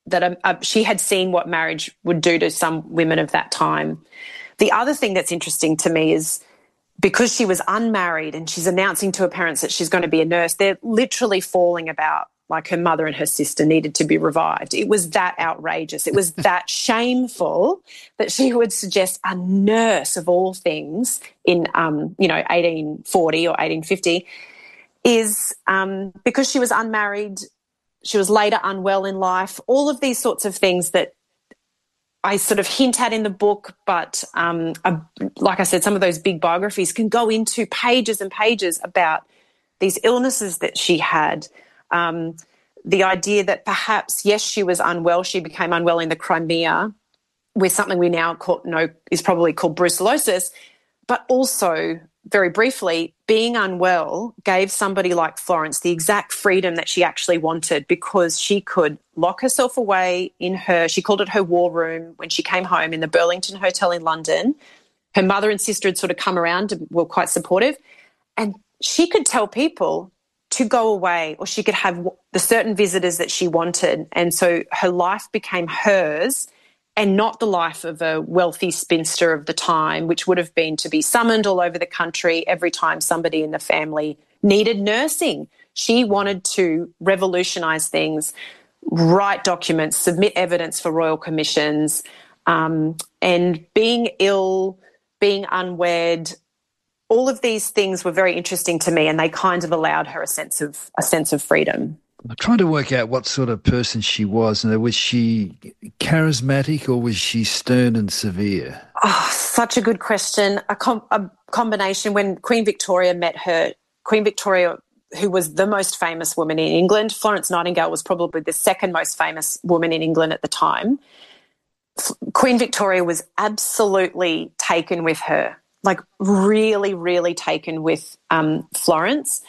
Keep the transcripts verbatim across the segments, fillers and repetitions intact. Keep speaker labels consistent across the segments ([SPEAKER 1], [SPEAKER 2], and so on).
[SPEAKER 1] that a, a, she had seen what marriage would do to some women of that time. The other thing that's interesting to me is because she was unmarried and she's announcing to her parents that she's going to be a nurse, they're literally falling about like her mother and her sister needed to be revived. It was that outrageous. It was that shameful that she would suggest a nurse of all things in, um, you know, eighteen forty or eighteen fifty is um, because she was unmarried, she was later unwell in life, all of these sorts of things that I sort of hint at in the book, but um, uh, like I said, some of those big biographies can go into pages and pages about these illnesses that she had. Um, the idea that perhaps, yes, she was unwell. She became unwell in the Crimea with something we now call, know is probably called brucellosis, but also, very briefly, being unwell gave somebody like Florence the exact freedom that she actually wanted because she could lock herself away in her, she called it her war room when she came home in the Burlington Hotel in London. Her mother and sister had sort of come around and were quite supportive, and she could tell people to go away, or she could have the certain visitors that she wanted. And so her life became hers and not the life of a wealthy spinster of the time, which would have been to be summoned all over the country every time somebody in the family needed nursing. She wanted to revolutionise things, write documents, submit evidence for royal commissions, um, and being ill, being unwed, all of these things were very interesting to me, and they kind of allowed her a sense of a sense of freedom.
[SPEAKER 2] I'm trying to work out what sort of person she was. Was she charismatic or was she stern and severe?
[SPEAKER 1] Oh, such a good question. A, com- a combination. When Queen Victoria met her, Queen Victoria, who was the most famous woman in England, Florence Nightingale was probably the second most famous woman in England at the time. F- Queen Victoria was absolutely taken with her. Like really, really taken with um, Florence.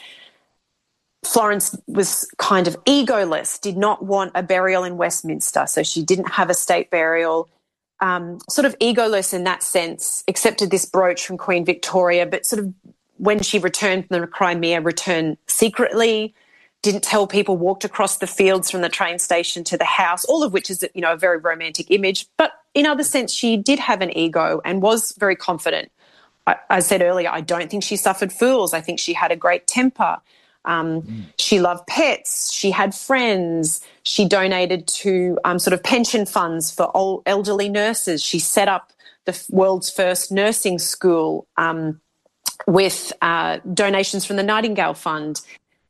[SPEAKER 1] Florence was kind of egoless, did not want a burial in Westminster, so she didn't have a state burial. Um, sort of egoless in that sense, accepted this brooch from Queen Victoria, but sort of when she returned from the Crimea, returned secretly, didn't tell people, walked across the fields from the train station to the house, all of which is, you know, a very romantic image. But in other sense, she did have an ego and was very confident. I said earlier, I don't think she suffered fools. I think she had a great temper. Um, mm. She loved pets. She had friends. She donated to um, sort of pension funds for old elderly nurses. She set up the world's first nursing school um, with uh, donations from the Nightingale Fund.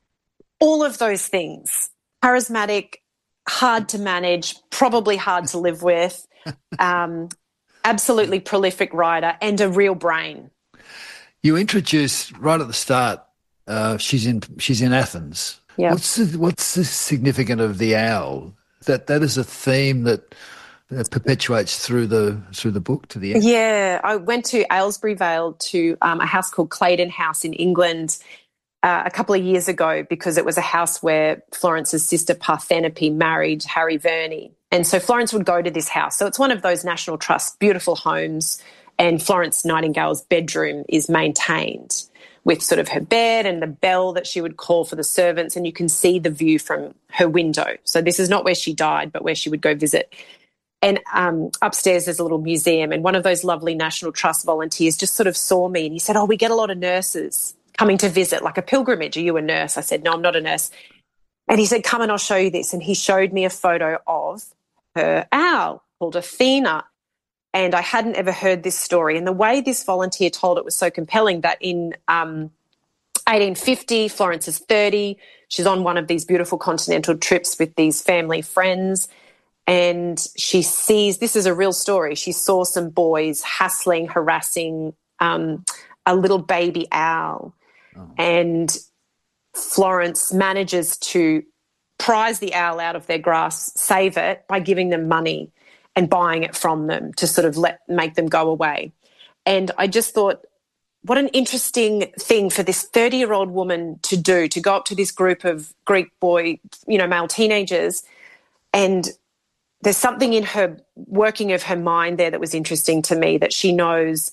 [SPEAKER 1] All of those things. Charismatic, hard to manage, probably hard to live with. Um Absolutely prolific writer and a real brain.
[SPEAKER 2] You introduced right at the start. Uh, she's in. She's in Athens.
[SPEAKER 1] Yeah.
[SPEAKER 2] What's the, what's the significance of the owl? That that is a theme that, that perpetuates through the through the book to the end.
[SPEAKER 1] Yeah, I went to Aylesbury Vale to um, a house called Claydon House in England uh, a couple of years ago because it was a house where Florence's sister Parthenope married Harry Verney. And so Florence would go to this house. So it's one of those National Trust beautiful homes, and Florence Nightingale's bedroom is maintained with sort of her bed and the bell that she would call for the servants, and you can see the view from her window. So this is not where she died, but where she would go visit. And um, upstairs there's a little museum, and one of those lovely National Trust volunteers just sort of saw me and he said, oh, we get a lot of nurses coming to visit, like a pilgrimage. Are you a nurse? I said, no, I'm not a nurse. And he said, come and I'll show you this. And he showed me a photo of her owl called Athena. And I hadn't ever heard this story. And the way this volunteer told it was so compelling that in um, eighteen fifty, Florence is thirty. She's on one of these beautiful continental trips with these family friends. And she sees, this is a real story, she saw some boys hassling, harassing um, a little baby owl. Oh. And Florence manages to prize the owl out of their grasp, save it by giving them money and buying it from them to sort of let make them go away. And I just thought, what an interesting thing for this thirty-year-old woman to do, to go up to this group of Greek boy, you know, male teenagers, and there's something in her working of her mind there that was interesting to me, that she knows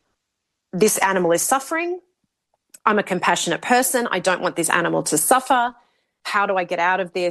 [SPEAKER 1] this animal is suffering. I'm a compassionate person. I don't want this animal to suffer. How do I get out of this?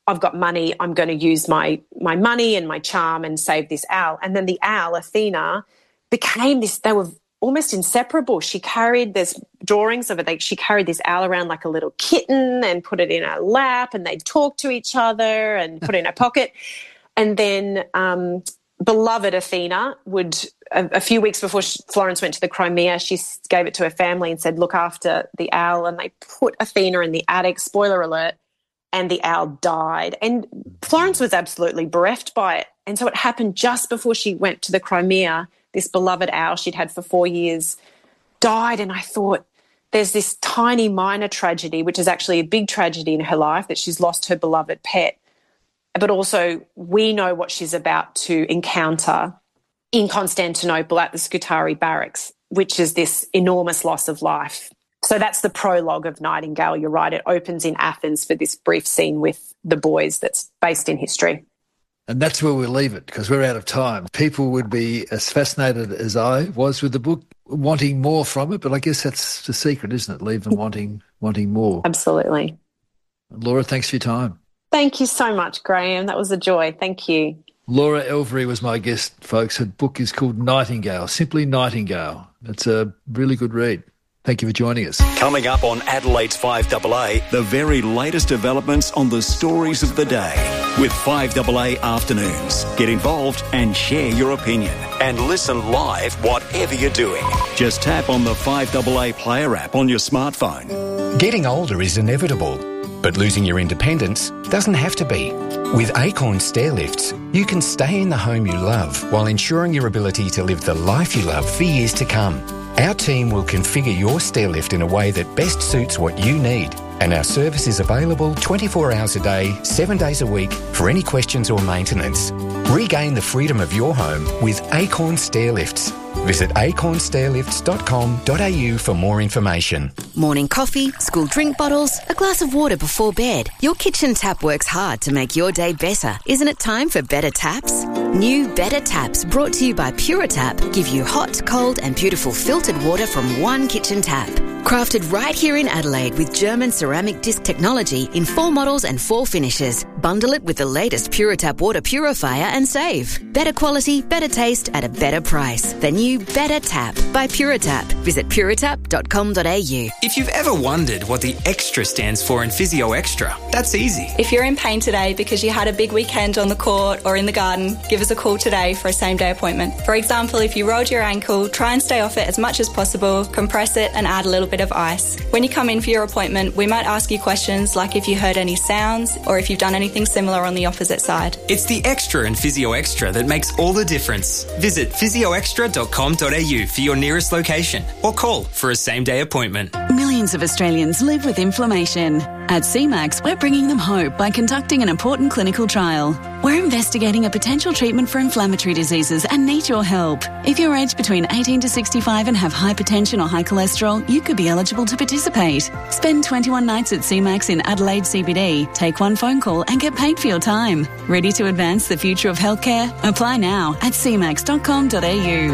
[SPEAKER 1] I've got money, I'm going to use my my money and my charm and save this owl. And then the owl, Athena, became this, they were almost inseparable. She carried, there's drawings of it, like she carried this owl around like a little kitten and put it in her lap, and they'd talk to each other and put it in her pocket. And then um, beloved Athena would, a, a few weeks before she, Florence went to the Crimea, she gave it to her family and said, look after the owl. And they put Athena in the attic, spoiler alert, and the owl died. And Florence was absolutely bereft by it. And so it happened just before she went to the Crimea. This beloved owl she'd had for four years died. And I thought, there's this tiny minor tragedy, which is actually a big tragedy in her life, that she's lost her beloved pet. But also we know what she's about to encounter in Constantinople at the Scutari barracks, which is this enormous loss of life. So that's the prologue of Nightingale. You're right. It opens in Athens for this brief scene with the boys that's based in history.
[SPEAKER 2] And that's where we'll leave it, because we're out of time. People would be as fascinated as I was with the book, wanting more from it, but I guess that's the secret, isn't it? Leave them wanting wanting more.
[SPEAKER 1] Absolutely.
[SPEAKER 2] Laura, thanks for your time.
[SPEAKER 1] Thank you so much, Graham. That was a joy. Thank you.
[SPEAKER 2] Laura Elvery was my guest, folks. Her book is called Nightingale, simply Nightingale. It's a really good read. Thank you for joining us.
[SPEAKER 3] Coming up on Adelaide's five A A, the very latest developments on the stories of the day with five A A Afternoons. Get involved and share your opinion. And listen live whatever you're doing. Just tap on the five A A Player app on your smartphone.
[SPEAKER 4] Getting older is inevitable, but losing your independence doesn't have to be. With Acorn Stairlifts, you can stay in the home you love while ensuring your ability to live the life you love for years to come. Our team will configure your stairlift in a way that best suits what you need, and our service is available twenty-four hours a day, seven days a week for any questions or maintenance. Regain the freedom of your home with Acorn Stairlifts. Visit acorn stairlifts dot com dot a u for more information.
[SPEAKER 5] Morning coffee, school drink bottles, a glass of water before bed. Your kitchen tap works hard to make your day better. Isn't it time for better taps? New Better Taps, brought to you by Puritap, give you hot, cold and beautiful filtered water from one kitchen tap. Crafted right here in Adelaide with German ceramic disc technology in four models and four finishes. Bundle it with the latest Puritap water purifier and save. Better quality, better taste at a better price. The new Better Tap by Puritap. Visit puritap dot com dot a u.
[SPEAKER 6] If you've ever wondered what the extra stands for in Physio Extra, that's easy.
[SPEAKER 7] If you're in pain today because you had a big weekend on the court or in the garden, give us a call today for a same-day appointment. For example, if you rolled your ankle, try and stay off it as much as possible, compress it and add a little bit of ice. When you come in for your appointment, we might ask you questions like if you heard any sounds or if you've done anything similar on the opposite side.
[SPEAKER 6] It's the extra in Physio Extra that makes all the difference. Visit physio extra dot com dot a u for your nearest location or call for a same-day appointment.
[SPEAKER 8] Millions of Australians live with inflammation. At C MAX, we're bringing them hope by conducting an important clinical trial. We're investigating a potential treatment for inflammatory diseases and need your help. If you're aged between eighteen to sixty-five and have hypertension or high cholesterol, you could be eligible to participate. Spend twenty-one nights at C MAX in Adelaide C B D, take one phone call and get paid for your time. Ready to advance the future of healthcare? Apply now at c max dot com dot a u.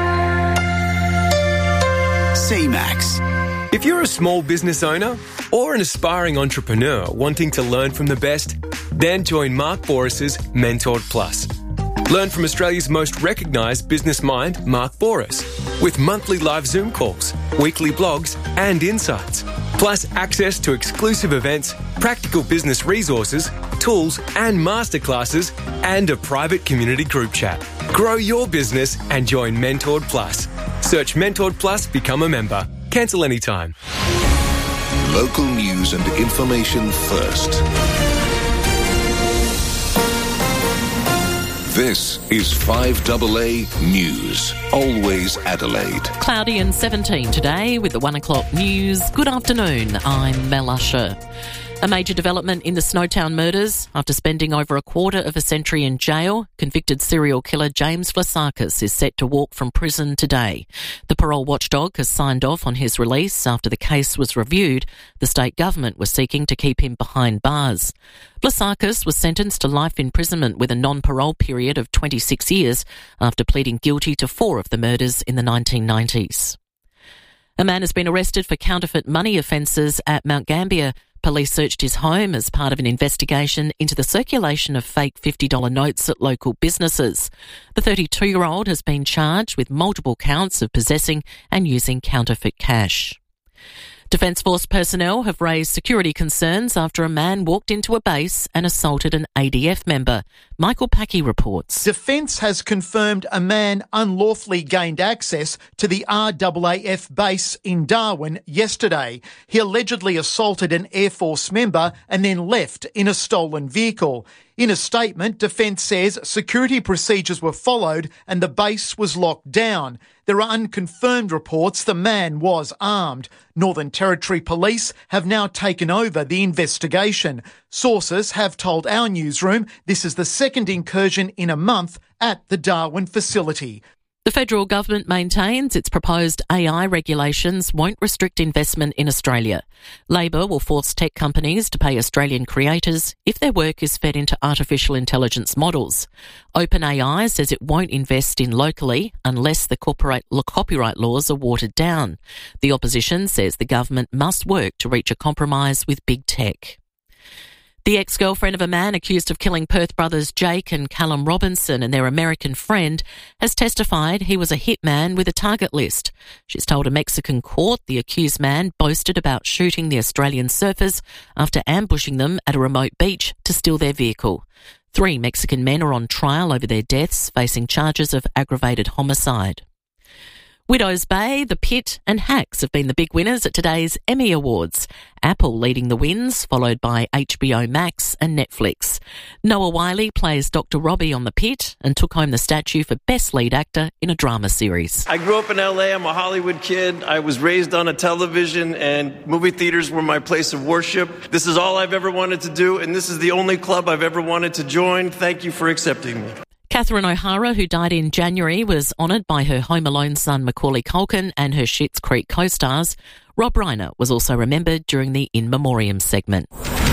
[SPEAKER 3] C MAX.
[SPEAKER 9] If you're a small business owner or an aspiring entrepreneur wanting to learn from the best, then join Mark Boras's Mentored Plus. Learn from Australia's most recognised business mind, Mark Boras, with monthly live Zoom calls, weekly blogs and insights, plus access to exclusive events, practical business resources, tools and masterclasses, and a private community group chat. Grow your business and join Mentored Plus. Search Mentored Plus, become a member. Cancel anytime.
[SPEAKER 10] Local news and information first. This is five A A News. Always Adelaide.
[SPEAKER 11] Cloudy and seventeen today with the one o'clock news. Good afternoon, I'm Mel Usher. A major development in the Snowtown murders. After spending over a quarter of a century in jail, convicted serial killer James Vlasakis is set to walk from prison today. The parole watchdog has signed off on his release after the case was reviewed. The state government was seeking to keep him behind bars. Vlasakis was sentenced to life imprisonment with a non-parole period of twenty-six years after pleading guilty to four of the murders in the nineteen nineties. A man has been arrested for counterfeit money offences at Mount Gambier. Police searched his home as part of an investigation into the circulation of fake fifty dollar notes at local businesses. The thirty-two-year-old has been charged with multiple counts of possessing and using counterfeit cash. Defence Force personnel have raised security concerns after a man walked into a base and assaulted an A D F member. Michael Packey reports.
[SPEAKER 12] Defence has confirmed a man unlawfully gained access to the R A A F base in Darwin yesterday. He allegedly assaulted an Air Force member and then left in a stolen vehicle. In a statement, Defence says security procedures were followed and the base was locked down. There are unconfirmed reports the man was armed. Northern Territory Police have now taken over the investigation. Sources have told our newsroom this is the second incursion in a month at the Darwin facility.
[SPEAKER 11] The federal government maintains its proposed A I regulations won't restrict investment in Australia. Labor will force tech companies to pay Australian creators if their work is fed into artificial intelligence models. OpenAI says it won't invest in locally unless the corporate copyright laws are watered down. The opposition says the government must work to reach a compromise with big tech. The ex-girlfriend of a man accused of killing Perth brothers Jake and Callum Robinson and their American friend has testified he was a hitman with a target list. She's told a Mexican court the accused man boasted about shooting the Australian surfers after ambushing them at a remote beach to steal their vehicle. Three Mexican men are on trial over their deaths, facing charges of aggravated homicide. Widows Bay, The Pit and Hacks have been the big winners at today's Emmy Awards. Apple leading the wins, followed by H B O Max and Netflix. Noah Wiley plays Doctor Robbie on The Pit and took home the statue for Best Lead Actor in a Drama Series.
[SPEAKER 13] I grew up in L A. I'm a Hollywood kid. I was raised on a television, and movie theaters were my place of worship. This is all I've ever wanted to do, and this is the only club I've ever wanted to join. Thank you for accepting me.
[SPEAKER 11] Catherine O'Hara, who died in January, was honoured by her Home Alone son Macaulay Culkin and her Schitt's Creek co-stars. Rob Reiner was also remembered during the In Memoriam segment.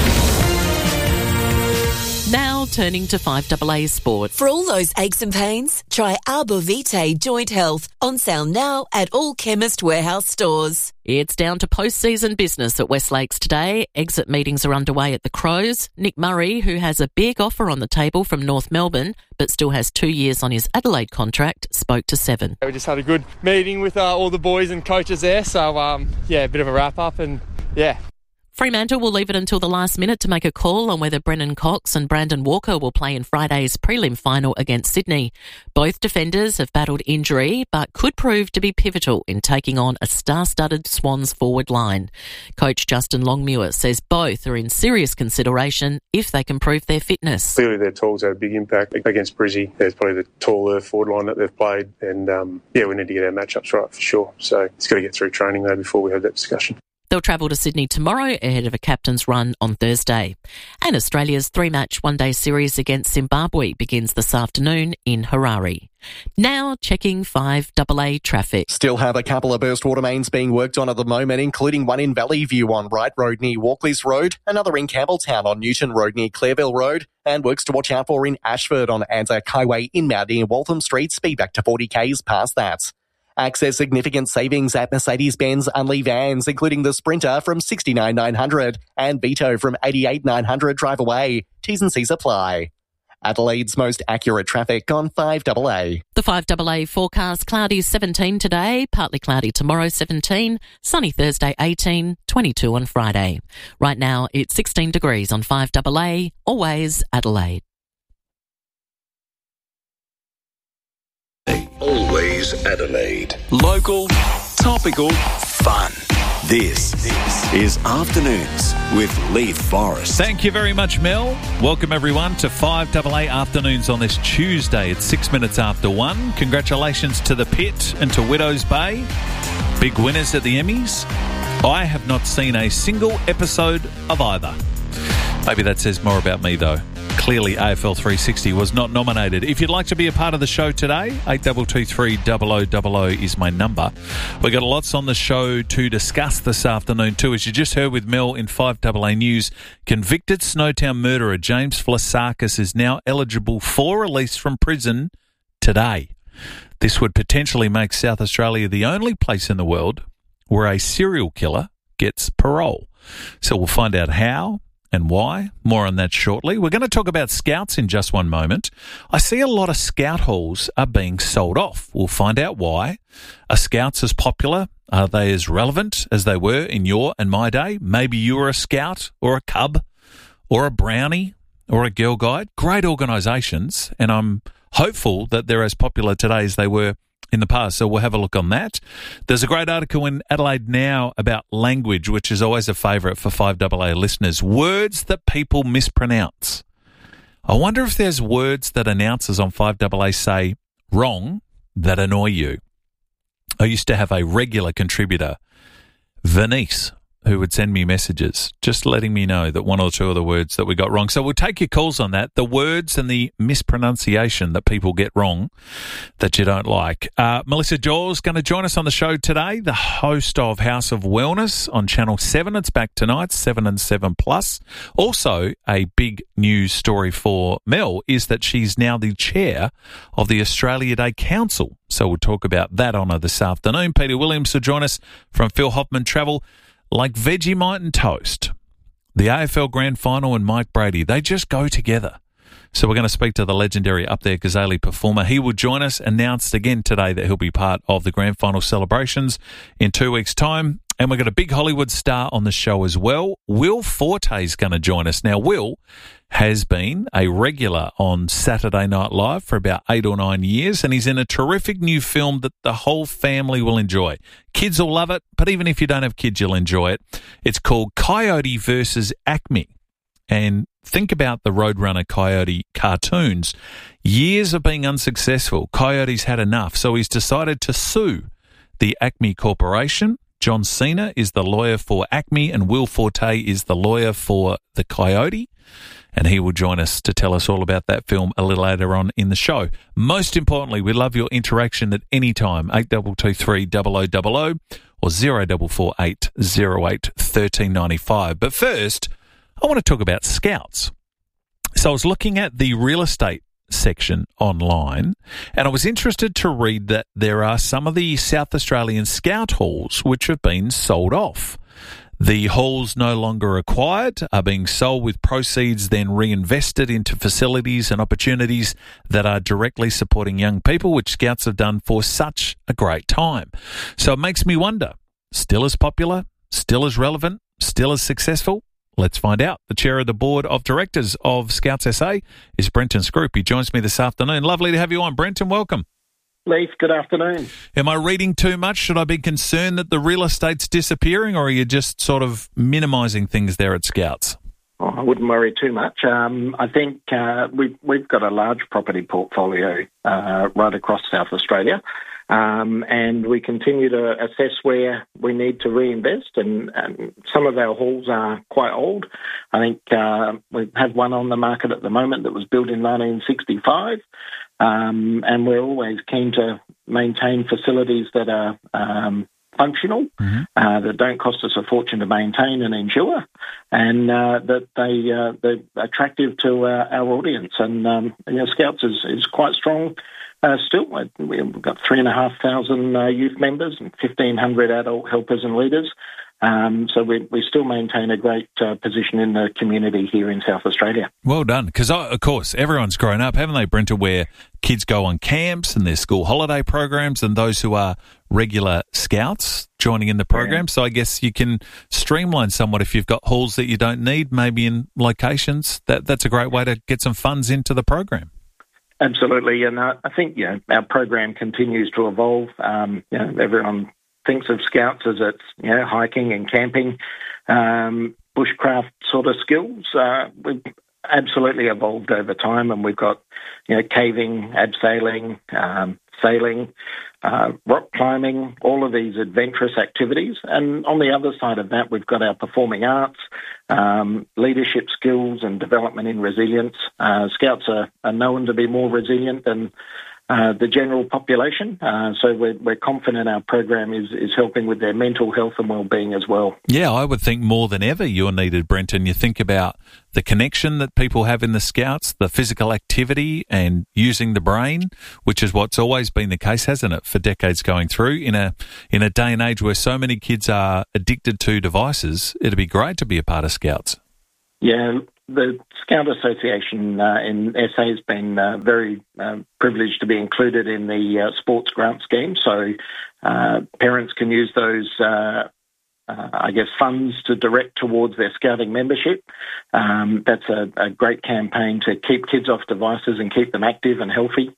[SPEAKER 11] Now turning to five A A Sport.
[SPEAKER 14] For all those aches and pains, try Arbor Vitae Joint Health, on sale now at all Chemist Warehouse stores.
[SPEAKER 11] It's down to post-season business at West Lakes today. Exit meetings are underway at the Crows. Nick Murray, who has a big offer on the table from North Melbourne, but still has two years on his Adelaide contract, spoke to Seven.
[SPEAKER 15] We just had a good meeting with uh, all the boys and coaches there, so um, yeah, a bit of a wrap-up and yeah.
[SPEAKER 11] Fremantle will leave it until the last minute to make a call on whether Brennan Cox and Brandon Walker will play in Friday's prelim final against Sydney. Both defenders have battled injury, but could prove to be pivotal in taking on a star-studded Swans forward line. Coach Justin Longmuir says both are in serious consideration if they can prove their fitness.
[SPEAKER 16] Clearly their talls had a big impact against Brizzy. There's probably the taller forward line that they've played, and um, yeah, we need to get our matchups right for sure. So it's got to get through training though before we have that discussion.
[SPEAKER 11] They'll travel to Sydney tomorrow ahead of a captain's run on Thursday. And Australia's three-match one-day series against Zimbabwe begins this afternoon in Harare. Now checking five A A traffic.
[SPEAKER 17] Still have a couple of burst water mains being worked on at the moment, including one in Valley View on Wright Road near Walkleys Road, another in Campbelltown on Newton Road near Clareville Road, and works to watch out for in Ashford on Anzac Highway inbound near Waltham Street, speed back to forty k's past that. Access significant savings at Mercedes-Benz Unley vans, including the Sprinter from sixty-nine thousand nine hundred and Vito from eighty-eight thousand nine hundred drive away. T's and C's apply. Adelaide's most accurate traffic on five A A.
[SPEAKER 11] The five A A forecast: cloudy seventeen today, partly cloudy tomorrow seventeen, sunny Thursday eighteen, twenty-two on Friday. Right now it's sixteen degrees on five A A, always Adelaide.
[SPEAKER 10] Always Adelaide.
[SPEAKER 3] Local, topical, fun. This is Afternoons with Leith Forrest.
[SPEAKER 18] Thank you very much, Mel. Welcome everyone to five A A Afternoons on this Tuesday. It's six minutes after one. Congratulations to The Pit and to Widows Bay. Big winners at the Emmys. I have not seen a single episode of either. Maybe that says more about me though. Clearly, A F L three sixty was not nominated. If you'd like to be a part of the show today, eight two two three, double oh double oh is my number. We've got lots on the show to discuss this afternoon too. As you just heard with Mel in five A A News, convicted Snowtown murderer James Flasakis is now eligible for release from prison today. This would potentially make South Australia the only place in the world where a serial killer gets parole. So we'll find out how and why. More on that shortly. We're going to talk about Scouts in just one moment. I see a lot of Scout halls are being sold off. We'll find out why. Are Scouts as popular? Are they as relevant as they were in your and my day? Maybe you were a Scout or a Cub or a Brownie or a Girl Guide. Great organisations, and I'm hopeful that they're as popular today as they were in the past, so we'll have a look on that. There's a great article in Adelaide Now about language, which is always a favourite for five A A listeners. Words that people mispronounce. I wonder if there's words that announcers on five A A say wrong that annoy you. I used to have a regular contributor, Venice, who would send me messages just letting me know that one or two of the words that we got wrong. So we'll take your calls on that, the words and the mispronunciation that people get wrong that you don't like. Uh, Melissa Joel's going to join us on the show today, the host of House of Wellness on Channel seven. It's back tonight, seven and seven plus. Also, a big news story for Mel is that she's now the chair of the Australia Day Council. So we'll talk about that on her this afternoon. Peter Williams will join us from Phil Hoffman Travel. Like Vegemite and toast, the A F L Grand Final and Mike Brady, they just go together. So we're going to speak to the legendary Up There Gazelle performer. He will join us, announced again today that he'll be part of the Grand Final celebrations in two weeks' time. And we've got a big Hollywood star on the show as well. Will Forte is going to join us. Now, Will has been a regular on Saturday Night Live for about eight or nine years, and he's in a terrific new film that the whole family will enjoy. Kids will love it, but even if you don't have kids, you'll enjoy it. It's called Coyote versus Acme. And think about the Roadrunner Coyote cartoons. Years of being unsuccessful, Coyote's had enough, so he's decided to sue the Acme Corporation. John Cena is the lawyer for Acme, and Will Forte is the lawyer for the Coyote. And he will join us to tell us all about that film a little later on in the show. Most importantly, we love your interaction at any time, eight two two three, zero zero zero zero or zero four four eight, zero eight, one three nine five. But first, I want to talk about Scouts. So I was looking at the real estate section online, and I was interested to read that there are some of the South Australian Scout halls which have been sold off. The halls no longer required are being sold, with proceeds then reinvested into facilities and opportunities that are directly supporting young people, which Scouts have done for such a great time. So it makes me wonder, still as popular, still as relevant, still as successful? Let's find out. The chair of the board of directors of Scouts S A is Brenton Scroop. He joins me this afternoon. Lovely to have you on, Brenton. Welcome.
[SPEAKER 19] Leif, good afternoon.
[SPEAKER 18] Am I reading too much? Should I be concerned that the real estate's disappearing, or are you just sort of minimising things there at Scouts?
[SPEAKER 19] Oh, I wouldn't worry too much. Um, I think uh, we've, we've got a large property portfolio uh, right across South Australia, um, and we continue to assess where we need to reinvest, and, and some of our halls are quite old. I think uh, we have one on the market at the moment that was built in nineteen sixty-five. Um, and we're always keen to maintain facilities that are um, functional, mm-hmm. uh, that don't cost us a fortune to maintain and insure, and uh, that they, uh, they're attractive to uh, our audience. And, um, you know, Scouts is, is quite strong uh, still. We've got three and a half thousand uh, youth members and fifteen hundred adult helpers and leaders. Um, so we, we still maintain a great uh, position in the community here in South Australia.
[SPEAKER 18] Well done, because of course everyone's grown up, haven't they, Brenta, where kids go on camps and their school holiday programs, and those who are regular Scouts joining in the program. Yeah. So I guess you can streamline somewhat if you've got halls that you don't need, maybe in locations. That that's a great way to get some funds into the program.
[SPEAKER 19] Absolutely, and uh, I think you know, our program continues to evolve. Um, you know, everyone thinks of Scouts as it's you know hiking and camping, um, bushcraft sort of skills. Uh, we've absolutely evolved over time, and we've got you know caving, abseiling, um, sailing, uh, rock climbing, all of these adventurous activities. And on the other side of that, we've got our performing arts, um, leadership skills, and development in resilience. Uh, Scouts are, are known to be more resilient than uh, the general population. Uh, so we're, we're confident our program is, is helping with their mental health and well-being as well.
[SPEAKER 18] Yeah, I would think more than ever you're needed, Brenton. You think about the connection that people have in the Scouts, the physical activity and using the brain, which is what's always been the case, hasn't it, for decades going through. In a in a day and age where so many kids are addicted to devices, it'd be great to be a part of Scouts.
[SPEAKER 19] Yeah, the Scout Association uh, in S A has been uh, very uh, privileged to be included in the uh, sports grant scheme. So uh, parents can use those, uh, uh, I guess, funds to direct towards their Scouting membership. Um, that's a, a great campaign to keep kids off devices and keep them active and healthy.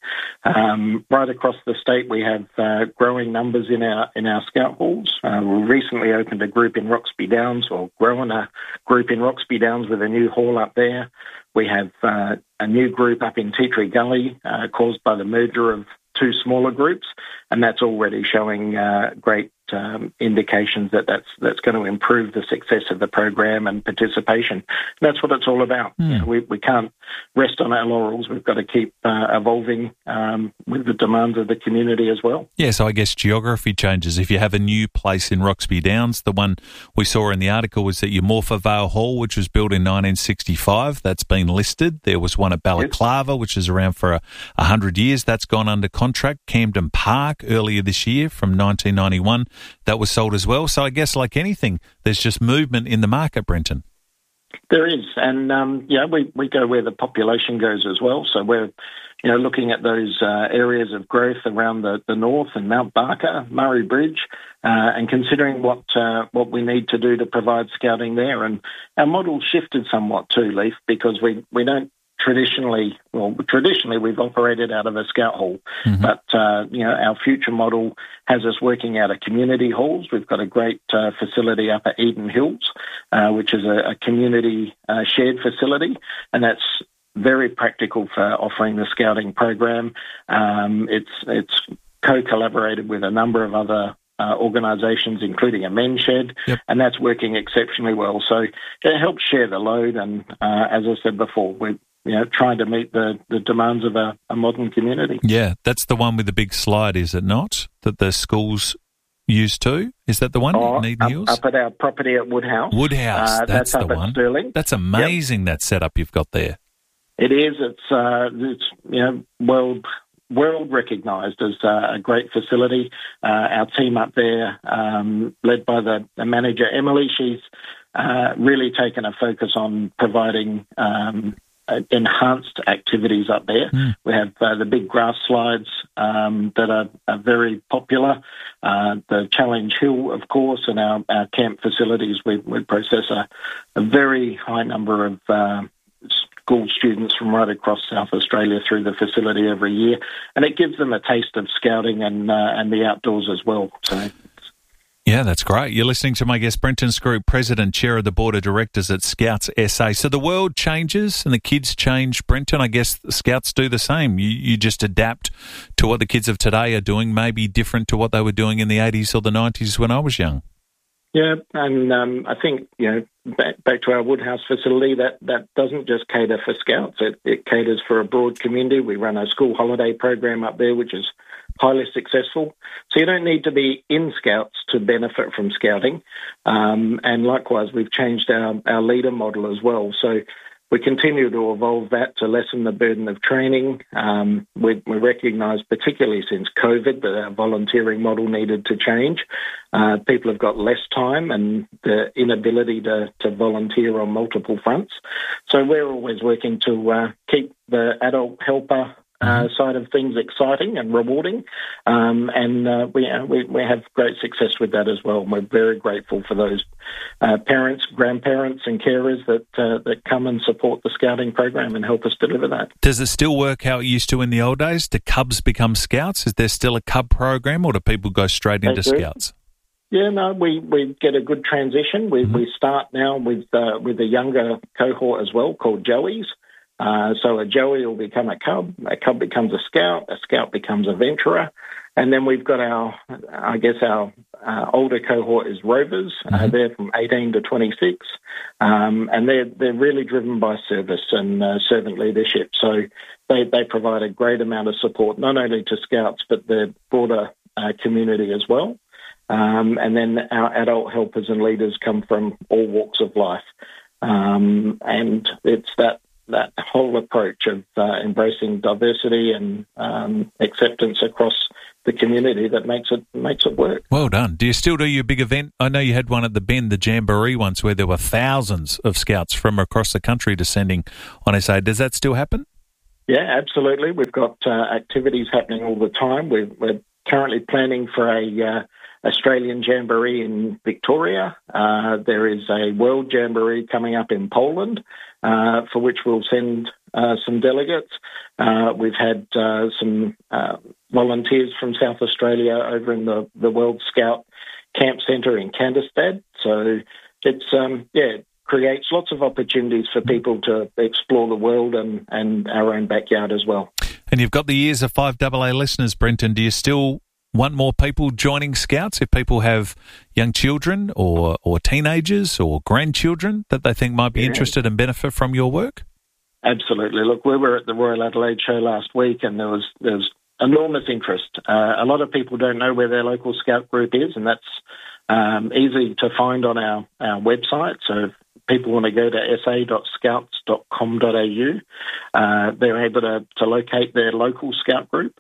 [SPEAKER 19] Um, right across the state, we have uh, growing numbers in our in our Scout halls. Uh, we recently opened a group in Roxby Downs, or growing a group in Roxby Downs with a new hall up there. We have uh, a new group up in Tea Tree Gully uh, caused by the merger of two smaller groups, and that's already showing uh, great um, indications that that's, that's going to improve the success of the program and participation. And that's what it's all about.
[SPEAKER 18] Mm.
[SPEAKER 19] You know, we, we can't rest on our laurels. We've got to keep uh, evolving um, with the demands of the community as well.
[SPEAKER 18] Yeah, so I guess geography changes. If you have a new place in Roxby Downs, the one we saw in the article was that your Morpher Vale Hall, which was built in nineteen sixty-five, that's been listed. There was one at Balaclava, which is around for a, a hundred years. That's gone under contract. Camden Park earlier this year from nineteen ninety-one, that was sold as well. So I guess like anything, there's just movement in the market, Brenton.
[SPEAKER 19] There is, and um, yeah, we, we go where the population goes as well. So we're, you know, looking at those uh, areas of growth around the, the north and Mount Barker, Murray Bridge, uh, and considering what uh, what we need to do to provide Scouting there. And our model shifted somewhat too, Leif, because we, we don't traditionally, well, traditionally we've operated out of a Scout hall, mm-hmm. but, uh, you know, our future model has us working out of community halls. We've got a great uh, facility up at Eden Hills, uh, which is a, a community uh, shared facility, and that's very practical for offering the Scouting program. Um, it's, it's co-collaborated with a number of other Uh, organisations, including a men's shed, yep. and that's working exceptionally well. So it helps share the load, and uh, as I said before, we're you know, trying to meet the, the demands of a, a modern community.
[SPEAKER 18] Yeah, that's the one with the big slide, is it not, that the schools use too? Is that the one?
[SPEAKER 19] Oh,
[SPEAKER 18] Need
[SPEAKER 19] up,
[SPEAKER 18] Hills?
[SPEAKER 19] up at our property at Woodhouse.
[SPEAKER 18] Woodhouse,
[SPEAKER 19] uh,
[SPEAKER 18] that's,
[SPEAKER 19] that's
[SPEAKER 18] the
[SPEAKER 19] up
[SPEAKER 18] one.
[SPEAKER 19] At Stirling.
[SPEAKER 18] That's amazing,
[SPEAKER 19] yep.
[SPEAKER 18] that setup you've got there.
[SPEAKER 19] It is. It's, uh, it's you know, world... world recognised as uh, a great facility. Uh, our team up there, um, led by the, the manager, Emily, she's uh, really taken a focus on providing um, enhanced activities up there. Mm. We have uh, the big grass slides um, that are, are very popular, uh, the Challenge Hill, of course, and our, our camp facilities. We, we process a, a very high number of uh, school students from right across South Australia through the facility every year, and it gives them a taste of Scouting and uh, and the outdoors as well. So,
[SPEAKER 18] yeah, that's great. You're listening to my guest, Brenton Scroop, President, Chair of the Board of Directors at Scouts S A. So the world changes and the kids change, Brenton. I guess the Scouts do the same. You, you just adapt to what the kids of today are doing, maybe different to what they were doing in the eighties or the nineties when I was young.
[SPEAKER 19] Yeah, and um, I think, you know, back, back to our Woodhouse facility, that, that doesn't just cater for Scouts. It, it caters for a broad community. We run a school holiday program up there, which is highly successful. So you don't need to be in Scouts to benefit from Scouting. Um, and likewise, we've changed our, our leader model as well. So we continue to evolve that to lessen the burden of training. Um, we, we recognise, particularly since COVID, that our volunteering model needed to change. Uh, people have got less time and the inability to, to volunteer on multiple fronts. So we're always working to uh, keep the adult helper Uh, side of things exciting and rewarding, um, and uh, we, uh, we we have great success with that as well. And we're very grateful for those uh, parents, grandparents, and carers that uh, that come and support the Scouting program and help us deliver that.
[SPEAKER 18] Does it still work how it used to in the old days? Do Cubs become Scouts? Is there still a Cub program, or do people go straight into
[SPEAKER 19] They do.
[SPEAKER 18] Scouts?
[SPEAKER 19] Yeah, no, we, we get a good transition. We mm-hmm. we start now with uh, with a younger cohort as well called Joey's. Uh, so a Joey will become a cub, a cub becomes a scout, a scout becomes a venturer, and then we've got our, I guess our uh, older cohort is rovers. Mm-hmm. Uh, they're from eighteen to twenty-six, um, and they're they're really driven by service and uh, servant leadership. So they they provide a great amount of support not only to scouts but the broader uh, community as well. Um, and then our adult helpers and leaders come from all walks of life, um, and it's that. that whole approach of uh, embracing diversity and um, acceptance across the community that makes it makes it work.
[SPEAKER 18] Well done. Do you still do your big event? I know you had one at the Bend, the Jamboree once, where there were thousands of scouts from across the country descending on S A. Does that still happen?
[SPEAKER 19] Yeah, absolutely. We've got uh, activities happening all the time. We're, we're currently planning for a uh, Australian Jamboree in Victoria. Uh, there is a World Jamboree coming up in Poland, uh, for which we'll send uh, some delegates. Uh, we've had uh, some uh, volunteers from South Australia over in the, the World Scout Camp Centre in Kanderstad. So it's, um, yeah, it creates lots of opportunities for people to explore the world and, and our own backyard as well.
[SPEAKER 18] And you've got the ears of five A A listeners, Brenton. Do you still want more people joining Scouts? If people have young children or, or teenagers or grandchildren that they think might be yeah. interested and benefit from your work?
[SPEAKER 19] Absolutely. Look, we were at the Royal Adelaide Show last week and there was there was enormous interest. Uh, a lot of people don't know where their local Scout group is, and that's um, easy to find on our, our website. So if people want to go to s a dot scouts dot com dot a u, uh, they're able to, to locate their local Scout group.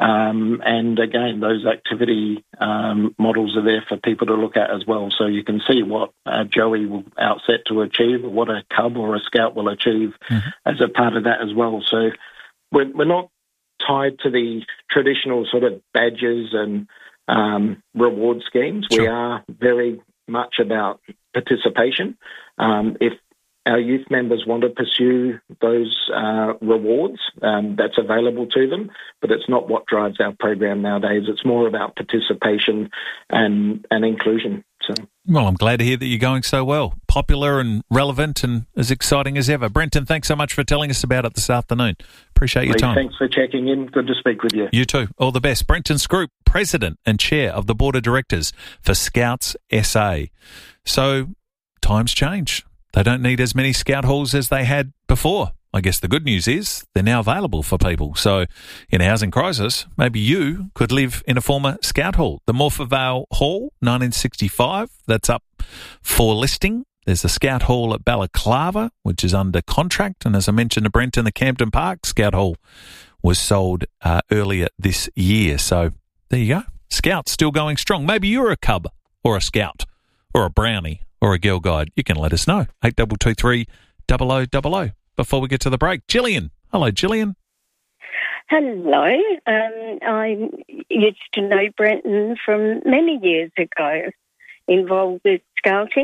[SPEAKER 19] Um, and again, those activity um, models are there for people to look at as well. So you can see what uh, Joey will outset to achieve, or what a cub or a scout will achieve mm-hmm. as a part of that as well. So we're, we're not tied to the traditional sort of badges and um, reward schemes. Sure. We are very much about participation. Um, if our youth members want to pursue those uh, rewards, um, that's available to them, but it's not what drives our program nowadays. It's more about participation and, and inclusion. So,
[SPEAKER 18] well, I'm glad to hear that you're going so well. Popular and relevant and as exciting as ever. Brenton, thanks so much for telling us about it this afternoon. Appreciate your
[SPEAKER 19] Lee,
[SPEAKER 18] time.
[SPEAKER 19] Thanks for checking in. Good to speak with you.
[SPEAKER 18] You too. All the best. Brenton Scroop, President and Chair of the Board of Directors for Scouts S A. So, times change. They don't need as many Scout halls as they had before. I guess the good news is they're now available for people. So in a housing crisis, maybe you could live in a former Scout hall. The Morpher Vale Hall, nineteen sixty-five, that's up for listing. There's the Scout Hall at Balaclava, which is under contract. And as I mentioned to Brenton, the Campton Park Scout Hall was sold uh, earlier this year. So there you go. Scouts still going strong. Maybe you're a cub or a scout or a brownie or a Girl Guide. You can let us know. eight two two three, double oh double oh. Before we get to the break, Gillian. Hello, Gillian.
[SPEAKER 20] Hello. Um, I used to know Brenton from many years ago, involved with scouting.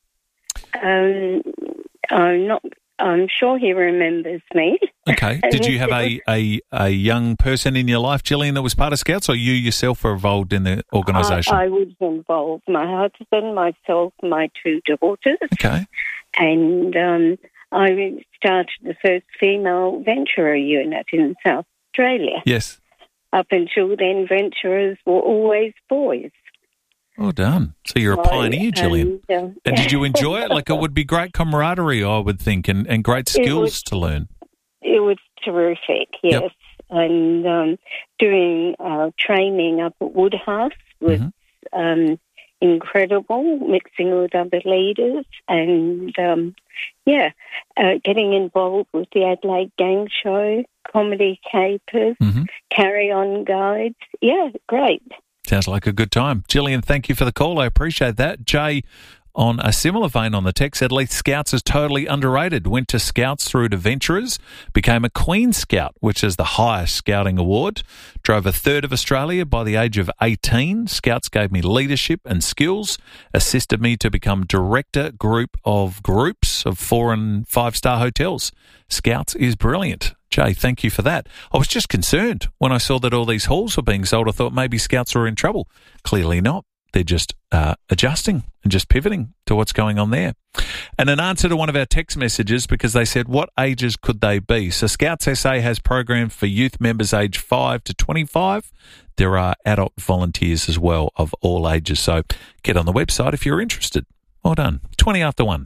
[SPEAKER 20] Um, I'm not. I'm sure he remembers me.
[SPEAKER 18] Okay. Did you have a, a, a young person in your life, Gillian, that was part of Scouts, or you yourself were involved in the organisation?
[SPEAKER 20] I, I was involved. My husband, myself, my two daughters.
[SPEAKER 18] Okay.
[SPEAKER 20] And um, I started the first female venturer unit in South Australia.
[SPEAKER 18] Yes.
[SPEAKER 20] Up until then, venturers were always boys.
[SPEAKER 18] Well done. So you're a pioneer, Gillian. And, uh, and did you enjoy it? Like, it would be great camaraderie, I would think, and, and great skills
[SPEAKER 20] was,
[SPEAKER 18] to learn.
[SPEAKER 20] It was terrific, yes. Yep. And um, doing uh, training up at Woodhouse was mm-hmm. um, incredible, mixing with other leaders and, um, yeah, uh, getting involved with the Adelaide Gang Show, Comedy Capers, mm-hmm. carry-on guides. Yeah, great.
[SPEAKER 18] Sounds like a good time. Gillian, thank you for the call. I appreciate that. Jay, on a similar vein on the text, said Leith Scouts is totally underrated. Went to Scouts through to Venturers, became a Queen Scout, which is the highest scouting award. Drove a third of Australia by the age of eighteen. Scouts gave me leadership and skills, assisted me to become director group of groups of four and five star hotels. Scouts is brilliant. Jay, thank you for that. I was just concerned when I saw that all these halls were being sold. I thought maybe Scouts were in trouble. Clearly not. they're just uh, adjusting and just pivoting to what's going on there. And an answer to one of our text messages, because they said, what ages could they be? So Scouts S A has programs for youth members aged five to twenty-five. There are adult volunteers as well of all ages. So get on the website if you're interested. Well done. twenty after one.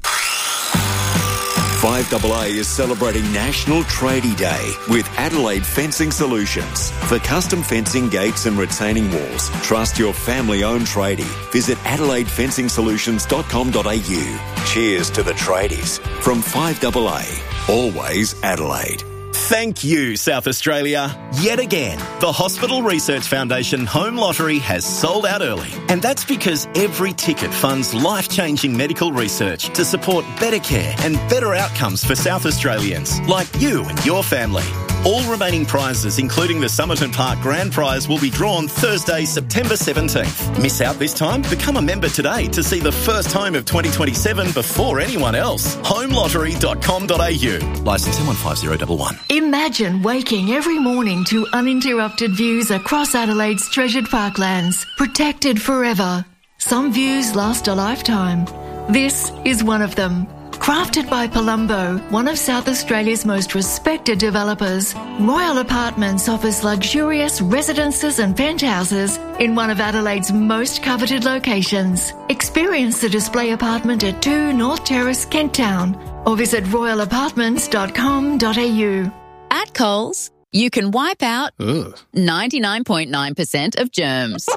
[SPEAKER 3] five A A is celebrating National Tradie Day with Adelaide Fencing Solutions. For custom fencing, gates and retaining walls, trust your family-owned tradie. Visit adelaide fencing solutions dot com dot a u. Cheers to the tradies. From five A A, always Adelaide.
[SPEAKER 21] Thank you, South Australia. Yet again, the Hospital Research Foundation Home Lottery has sold out early. And that's because every ticket funds life-changing medical research to support better care and better outcomes for South Australians, like you and your family. All remaining prizes, including the Somerton Park Grand Prize, will be drawn Thursday, September seventeenth. Miss out this time? Become a member today to see the first home of twenty twenty-seven before anyone else. home lottery dot com dot a u. Licence M one five zero one one.
[SPEAKER 22] Imagine waking every morning to uninterrupted views across Adelaide's treasured parklands, protected forever. Some views last a lifetime. This is one of them. Crafted by Palumbo, one of South Australia's most respected developers, Royal Apartments offers luxurious residences and penthouses in one of Adelaide's most coveted locations. Experience the display apartment at two North Terrace, Kent Town, or visit royal apartments dot com dot a u.
[SPEAKER 23] At Coles, you can wipe out ninety-nine point nine percent of germs.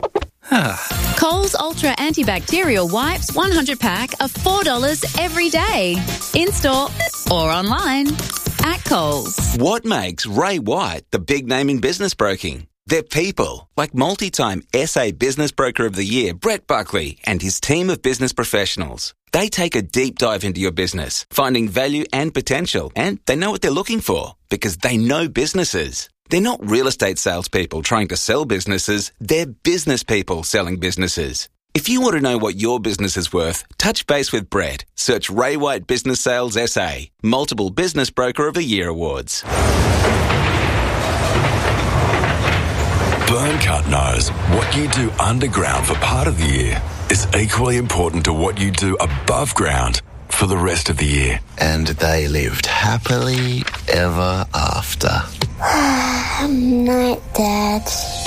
[SPEAKER 23] Coles Ultra Antibacterial Wipes one hundred pack are four dollars every day. In-store or online at Coles.
[SPEAKER 24] What makes Ray White the big name in business broking? They're people, like multi-time S A Business Broker of the Year, Brett Buckley, and his team of business professionals. They take a deep dive into your business, finding value and potential, and they know what they're looking for because they know businesses. They're not real estate salespeople trying to sell businesses. They're business people selling businesses. If you want to know what your business is worth, touch base with Brett. Search Ray White Business Sales S A. Multiple Business Broker of the Year awards.
[SPEAKER 25] Burncut knows what you do underground for part of the year is equally important to what you do above ground for the rest of the year.
[SPEAKER 26] And they lived happily ever after.
[SPEAKER 27] Night, Dad.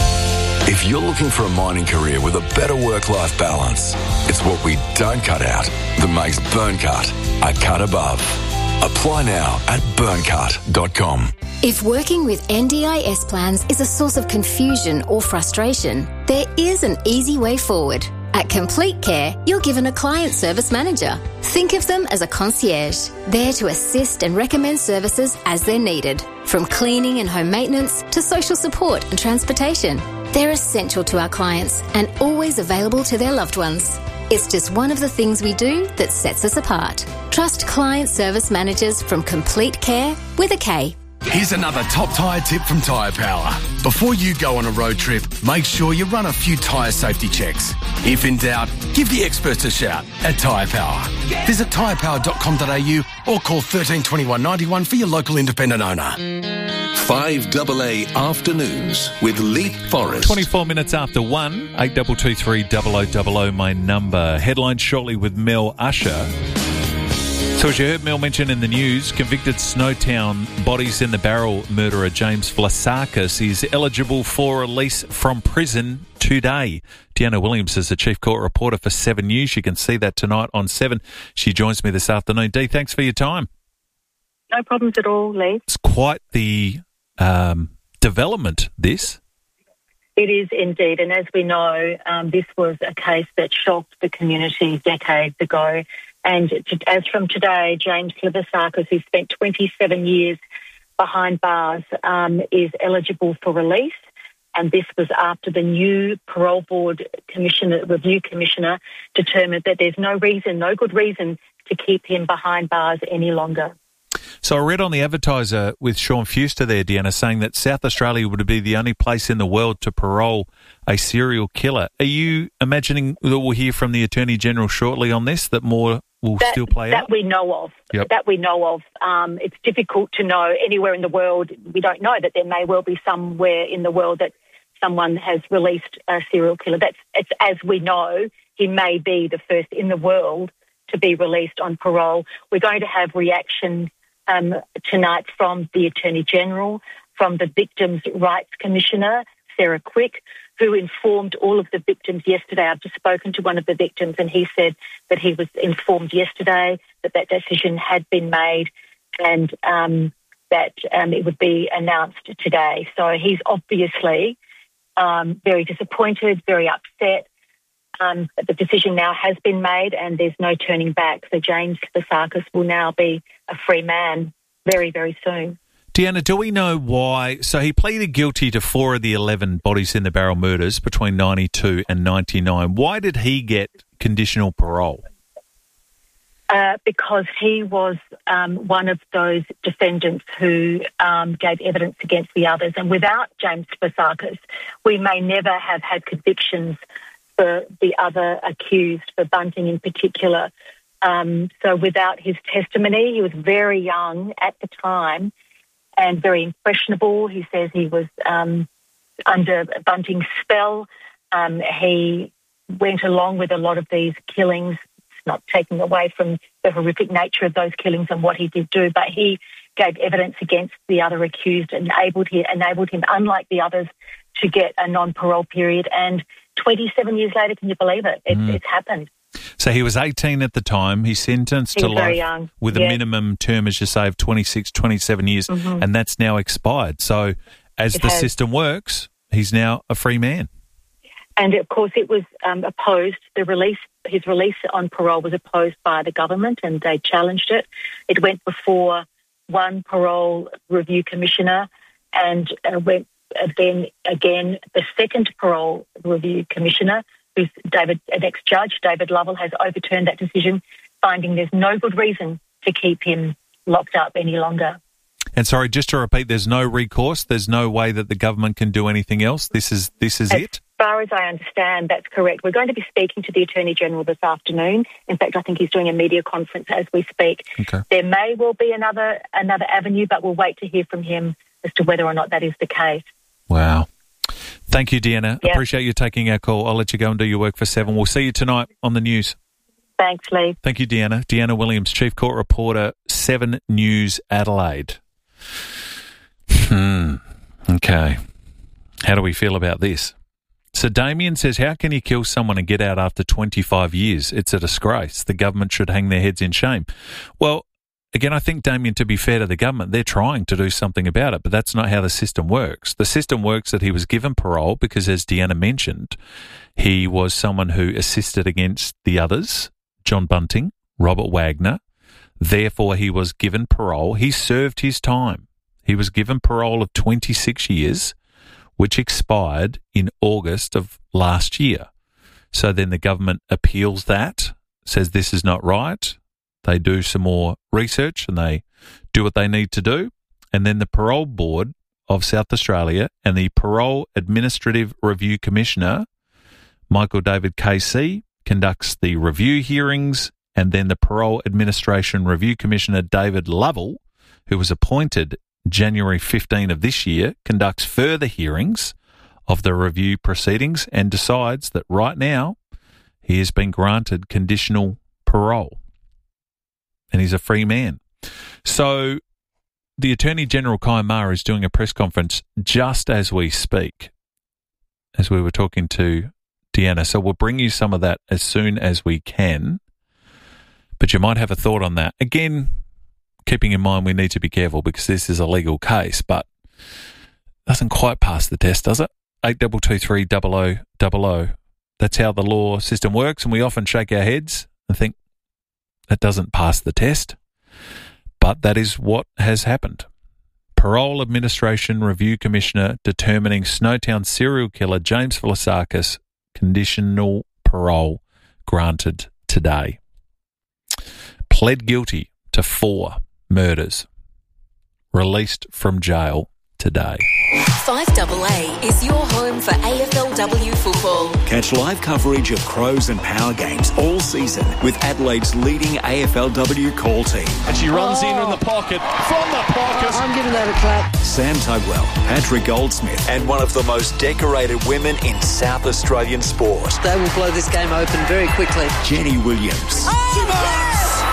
[SPEAKER 25] If you're looking for a mining career with a better work-life balance, it's what we don't cut out that makes Burncut a cut above. Apply now at burncut dot com.
[SPEAKER 28] If working with N D I S plans is a source of confusion or frustration, there is an easy way forward. At Complete Care, you're given a client service manager. Think of them as a concierge, there to assist and recommend services as they're needed, from cleaning and home maintenance to social support and transportation. They're essential to our clients and always available to their loved ones. It's just one of the things we do that sets us apart. Trust client service managers from Complete Care with a K.
[SPEAKER 29] Here's another top tyre tip from Tyre Power. Before you go on a road trip, make sure you run a few tyre safety checks. If in doubt, give the experts a shout at Tyre Power. Visit tyre power dot com dot a u or call thirteen twenty-one ninety-one for your local independent owner.
[SPEAKER 10] five A A Afternoons with Leith Forrest.
[SPEAKER 18] twenty-four minutes after one, eight two two three double oh double oh my number. Headlines shortly with Mel Usher. So as you heard Mel mention in the news, convicted Snowtown bodies in the barrel murderer James Vlasakis is eligible for release from prison today. Deanna Williams is the Chief Court reporter for Seven News. You can see that tonight on Seven. She joins me this afternoon. Dee, thanks for your time.
[SPEAKER 30] No problems at all, Lee.
[SPEAKER 18] It's quite the um, development, this.
[SPEAKER 30] It is indeed. And as we know, um, this was a case that shocked the community decades ago. And as from today, James Vlasakis, who spent twenty-seven years behind bars, um, is eligible for release. And this was after the new parole board commissioner, review commissioner, determined that there's no reason, no good reason to keep him behind bars any longer.
[SPEAKER 18] So I read on the Advertiser with Sean Fuster there, Deanna, saying that South Australia would be the only place in the world to parole a serial killer. Are you imagining that we'll hear from the Attorney General shortly on this, that more will
[SPEAKER 30] that,
[SPEAKER 18] still play
[SPEAKER 30] that out? That we know of.
[SPEAKER 18] Yep.
[SPEAKER 30] That we know of. Um, it's difficult to know anywhere in the world. We don't know that there may well be somewhere in the world that someone has released a serial killer. That's it's, as we know, he may be the first in the world to be released on parole. We're going to have reaction um, tonight from the Attorney General, from the Victims' Rights Commissioner, Sarah Quick, who informed all of the victims yesterday. I've just spoken to one of the victims and he said that he was informed yesterday that that decision had been made and um, that um, it would be announced today. So he's obviously um, very disappointed, very upset. Um, the decision now has been made and there's no turning back. So James Vasakis will now be a free man very, very soon.
[SPEAKER 18] Deanna, do we know why? So he pleaded guilty to four of the eleven bodies in the barrel murders between ninety-two and ninety-nine. Why did he get conditional parole?
[SPEAKER 30] Uh, because he was um, one of those defendants who um, gave evidence against the others. And without James Vasakis, we may never have had convictions for the other accused, for Bunting in particular. Um, so without his testimony, he was very young at the time and very impressionable. He says he was um, under Bunting's spell. Um, he went along with a lot of these killings, not taking away from the horrific nature of those killings and what he did do, but he gave evidence against the other accused and enabled, he, enabled him, unlike the others, to get a non-parole period. And twenty-seven years later, can you believe it? It's, mm. it's happened.
[SPEAKER 18] So he was eighteen at the time. He's sentenced
[SPEAKER 30] he
[SPEAKER 18] to
[SPEAKER 30] was
[SPEAKER 18] life
[SPEAKER 30] very young.
[SPEAKER 18] with
[SPEAKER 30] yeah.
[SPEAKER 18] a minimum term, as you say, of twenty-six, twenty-seven years,
[SPEAKER 30] mm-hmm.
[SPEAKER 18] and that's now expired. So as
[SPEAKER 30] it
[SPEAKER 18] the
[SPEAKER 30] has.
[SPEAKER 18] system works, he's now a free man.
[SPEAKER 30] And, of course, it was um, opposed. The release, his release on parole was opposed by the government and they challenged it. It went before one parole review commissioner and uh, went uh, then again the second parole review commissioner, who's David, an ex-judge, David Lovell, has overturned that decision, finding there's no good reason to keep him locked up any longer.
[SPEAKER 18] And sorry, just to repeat, there's no recourse. There's no way that the government can do anything else. This is this is
[SPEAKER 30] as
[SPEAKER 18] it.
[SPEAKER 30] As far as I understand, that's correct. We're going to be speaking to the Attorney General this afternoon. In fact, I think he's doing a media conference as we speak.
[SPEAKER 18] Okay.
[SPEAKER 30] There may well be another another avenue, but we'll wait to hear from him as to whether or not that is the case.
[SPEAKER 18] Wow. Thank you, Deanna.
[SPEAKER 30] Yep.
[SPEAKER 18] Appreciate you taking our call. I'll let you go and do your work for seven. We'll see you tonight on the news.
[SPEAKER 30] Thanks, Lee.
[SPEAKER 18] Thank you, Deanna. Deanna Williams, Chief Court Reporter, seven News Adelaide. Hmm. Okay. How do we feel about this? So Damien says, how can you kill someone and get out after twenty-five years? It's a disgrace. The government should hang their heads in shame. Well, again, I think, Damien, to be fair to the government, they're trying to do something about it, but that's not how the system works. The system works that he was given parole because, as Deanna mentioned, he was someone who assisted against the others, John Bunting, Robert Wagner. Therefore, he was given parole. He served his time. He was given parole of twenty-six years, which expired in August of last year. So then the government appeals that, says this is not right. They do some more research and they do what they need to do. And then the Parole Board of South Australia and the Parole Administrative Review Commissioner, Michael David K C, conducts the review hearings, and then the Parole Administration Review Commissioner, David Lovell, who was appointed January fifteenth of this year, conducts further hearings of the review proceedings and decides that right now he has been granted conditional parole and he's a free man. So the Attorney General, Kai Ma, is doing a press conference just as we speak, as we were talking to Deanna. So we'll bring you some of that as soon as we can, but you might have a thought on that. Again, keeping in mind we need to be careful because this is a legal case, but doesn't quite pass the test, does it? eight two two three double oh double oh. That's how the law system works, and we often shake our heads and think that doesn't pass the test, but that is what has happened. Parole Administration Review Commissioner determining Snowtown serial killer James Vasakis conditional parole granted today. Pled guilty to four murders. Released from jail today.
[SPEAKER 14] five A A is your home for A F L W football.
[SPEAKER 3] Catch live coverage of Crows and Power games all season with Adelaide's leading A F L W call team.
[SPEAKER 1] And she runs oh. in in the pocket, from the pocket.
[SPEAKER 2] I'm giving that a clap.
[SPEAKER 3] Sam Tugwell, Patrick Goldsmith, and one of the most decorated women in South Australian sport.
[SPEAKER 2] They will blow this game open very quickly.
[SPEAKER 3] Jenny Williams.
[SPEAKER 2] Oh, yes!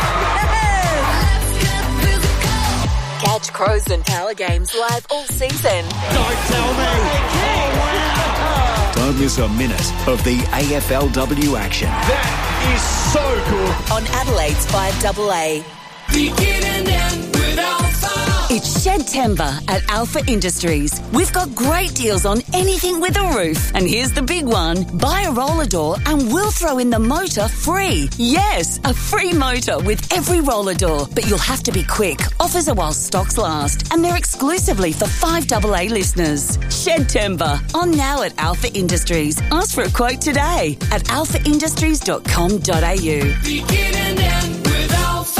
[SPEAKER 14] Catch Crows and Power games live all season.
[SPEAKER 1] Don't tell me. Oh, wow.
[SPEAKER 3] Don't miss a minute of the A F L W action.
[SPEAKER 1] That is so good.
[SPEAKER 14] On Adelaide's five A A.
[SPEAKER 4] Beginning and with Alpha.
[SPEAKER 14] It's Shedtember at Alpha Industries. We've got great deals on anything with a roof. And here's the big one. Buy a roller door and we'll throw in the motor free. Yes, a free motor with every roller door. But you'll have to be quick. Offers are while stocks last. And they're exclusively for five A A listeners. Shedtember. On now at Alpha Industries. Ask for a quote today at alpha industries dot com dot a u.
[SPEAKER 4] Beginning and with Alpha.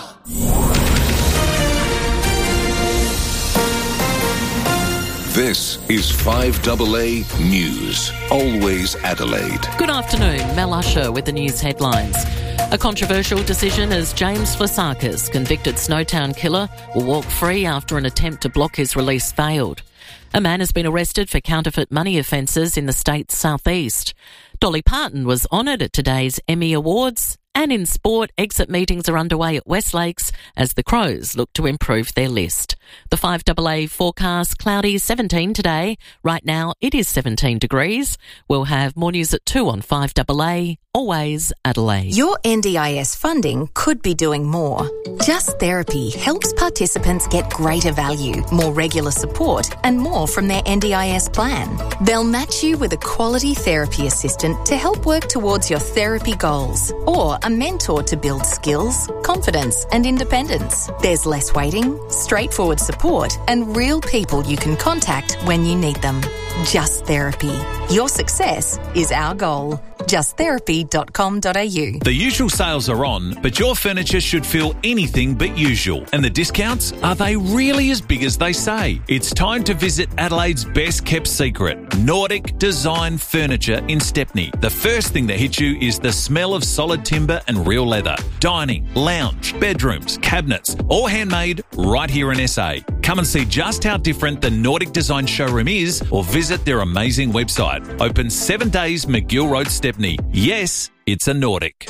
[SPEAKER 10] This is five A A News. Always Adelaide.
[SPEAKER 11] Good afternoon. Mel Usher with the news headlines. A controversial decision as James Flasakis, convicted Snowtown killer, will walk free after an attempt to block his release failed. A man has been arrested for counterfeit money offences in the state's southeast. Dolly Parton was honoured at today's Emmy Awards. And in sport, exit meetings are underway at Westlakes as the Crows look to improve their list. The five A A forecast, cloudy, seventeen today. Right now it is seventeen degrees. We'll have more news at two on five A A. Always Adelaide.
[SPEAKER 5] Your N D I S funding could be doing more. Just Therapy helps participants get greater value, more regular support and more from their N D I S plan. They'll match you with a quality therapy assistant to help work towards your therapy goals, or a mentor to build skills, confidence and independence. There's less waiting, straightforward support and real people you can contact when you need them. Just Therapy. Your success is our goal. just therapy dot com dot a u.
[SPEAKER 18] The usual sales are on, but your furniture should feel anything but usual. And the discounts, are they really as big as they say? It's time to visit Adelaide's best kept secret, Nordic Design Furniture in Stepney. The first thing that hits you is the smell of solid timber and real leather. Dining, lounge, bedrooms, cabinets, all handmade right here in S A. Come and see just how different the Nordic Design showroom is, or visit their amazing website. Open seven days, McGill Road, Stepney. Yes, it's a Nordic.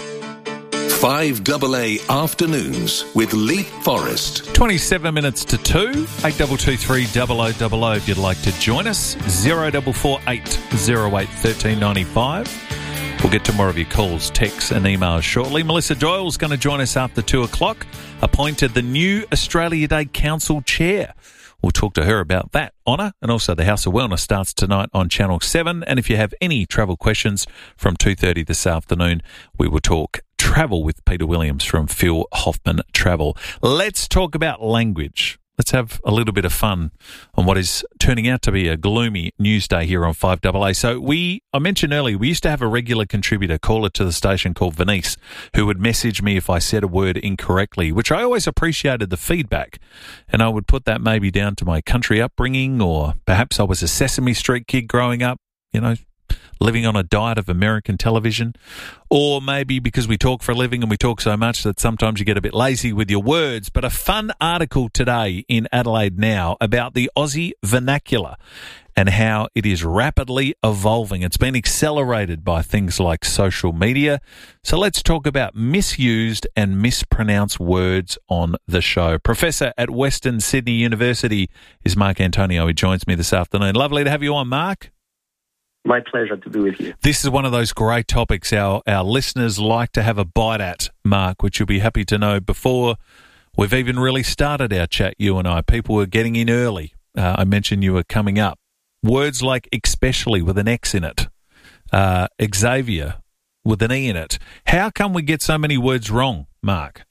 [SPEAKER 10] five A A Afternoons with Leap Forest.
[SPEAKER 18] twenty-seven minutes to two. eight two two three double oh double oh if you'd like to join us. zero four four eight oh eight one three nine five. We'll get to more of your calls, texts and emails shortly. Melissa Doyle's going to join us after two o'clock, appointed the new Australia Day Council Chair. We'll talk to her about that honour, and also the House of Wellness starts tonight on Channel seven. And if you have any travel questions from two thirty this afternoon, we will talk travel with Peter Williams from Phil Hoffman Travel. Let's talk about language. Let's have a little bit of fun on what is turning out to be a gloomy news day here on five A A. So we, I mentioned earlier, we used to have a regular contributor, caller to the station called Venice, who would message me if I said a word incorrectly, which I always appreciated the feedback. And I would put that maybe down to my country upbringing, or perhaps I was a Sesame Street kid growing up, you know, living on a diet of American television, or maybe because we talk for a living and we talk so much that sometimes you get a bit lazy with your words. But a fun article today in Adelaide Now about the Aussie vernacular and how it is rapidly evolving. It's been accelerated by things like social media. So let's talk about misused and mispronounced words on the show. Professor at Western Sydney University is Mark Antonio. He joins me this afternoon. Lovely to have you on, Mark.
[SPEAKER 6] My pleasure to be with you.
[SPEAKER 18] This is one of those great topics our, our listeners like to have a bite at, Mark, which you'll be happy to know before we've even really started our chat, you and I. People were getting in early. Uh, I mentioned you were coming up. Words like especially with an X in it, uh, Xavier with an E in it. How come we get so many words wrong, Mark?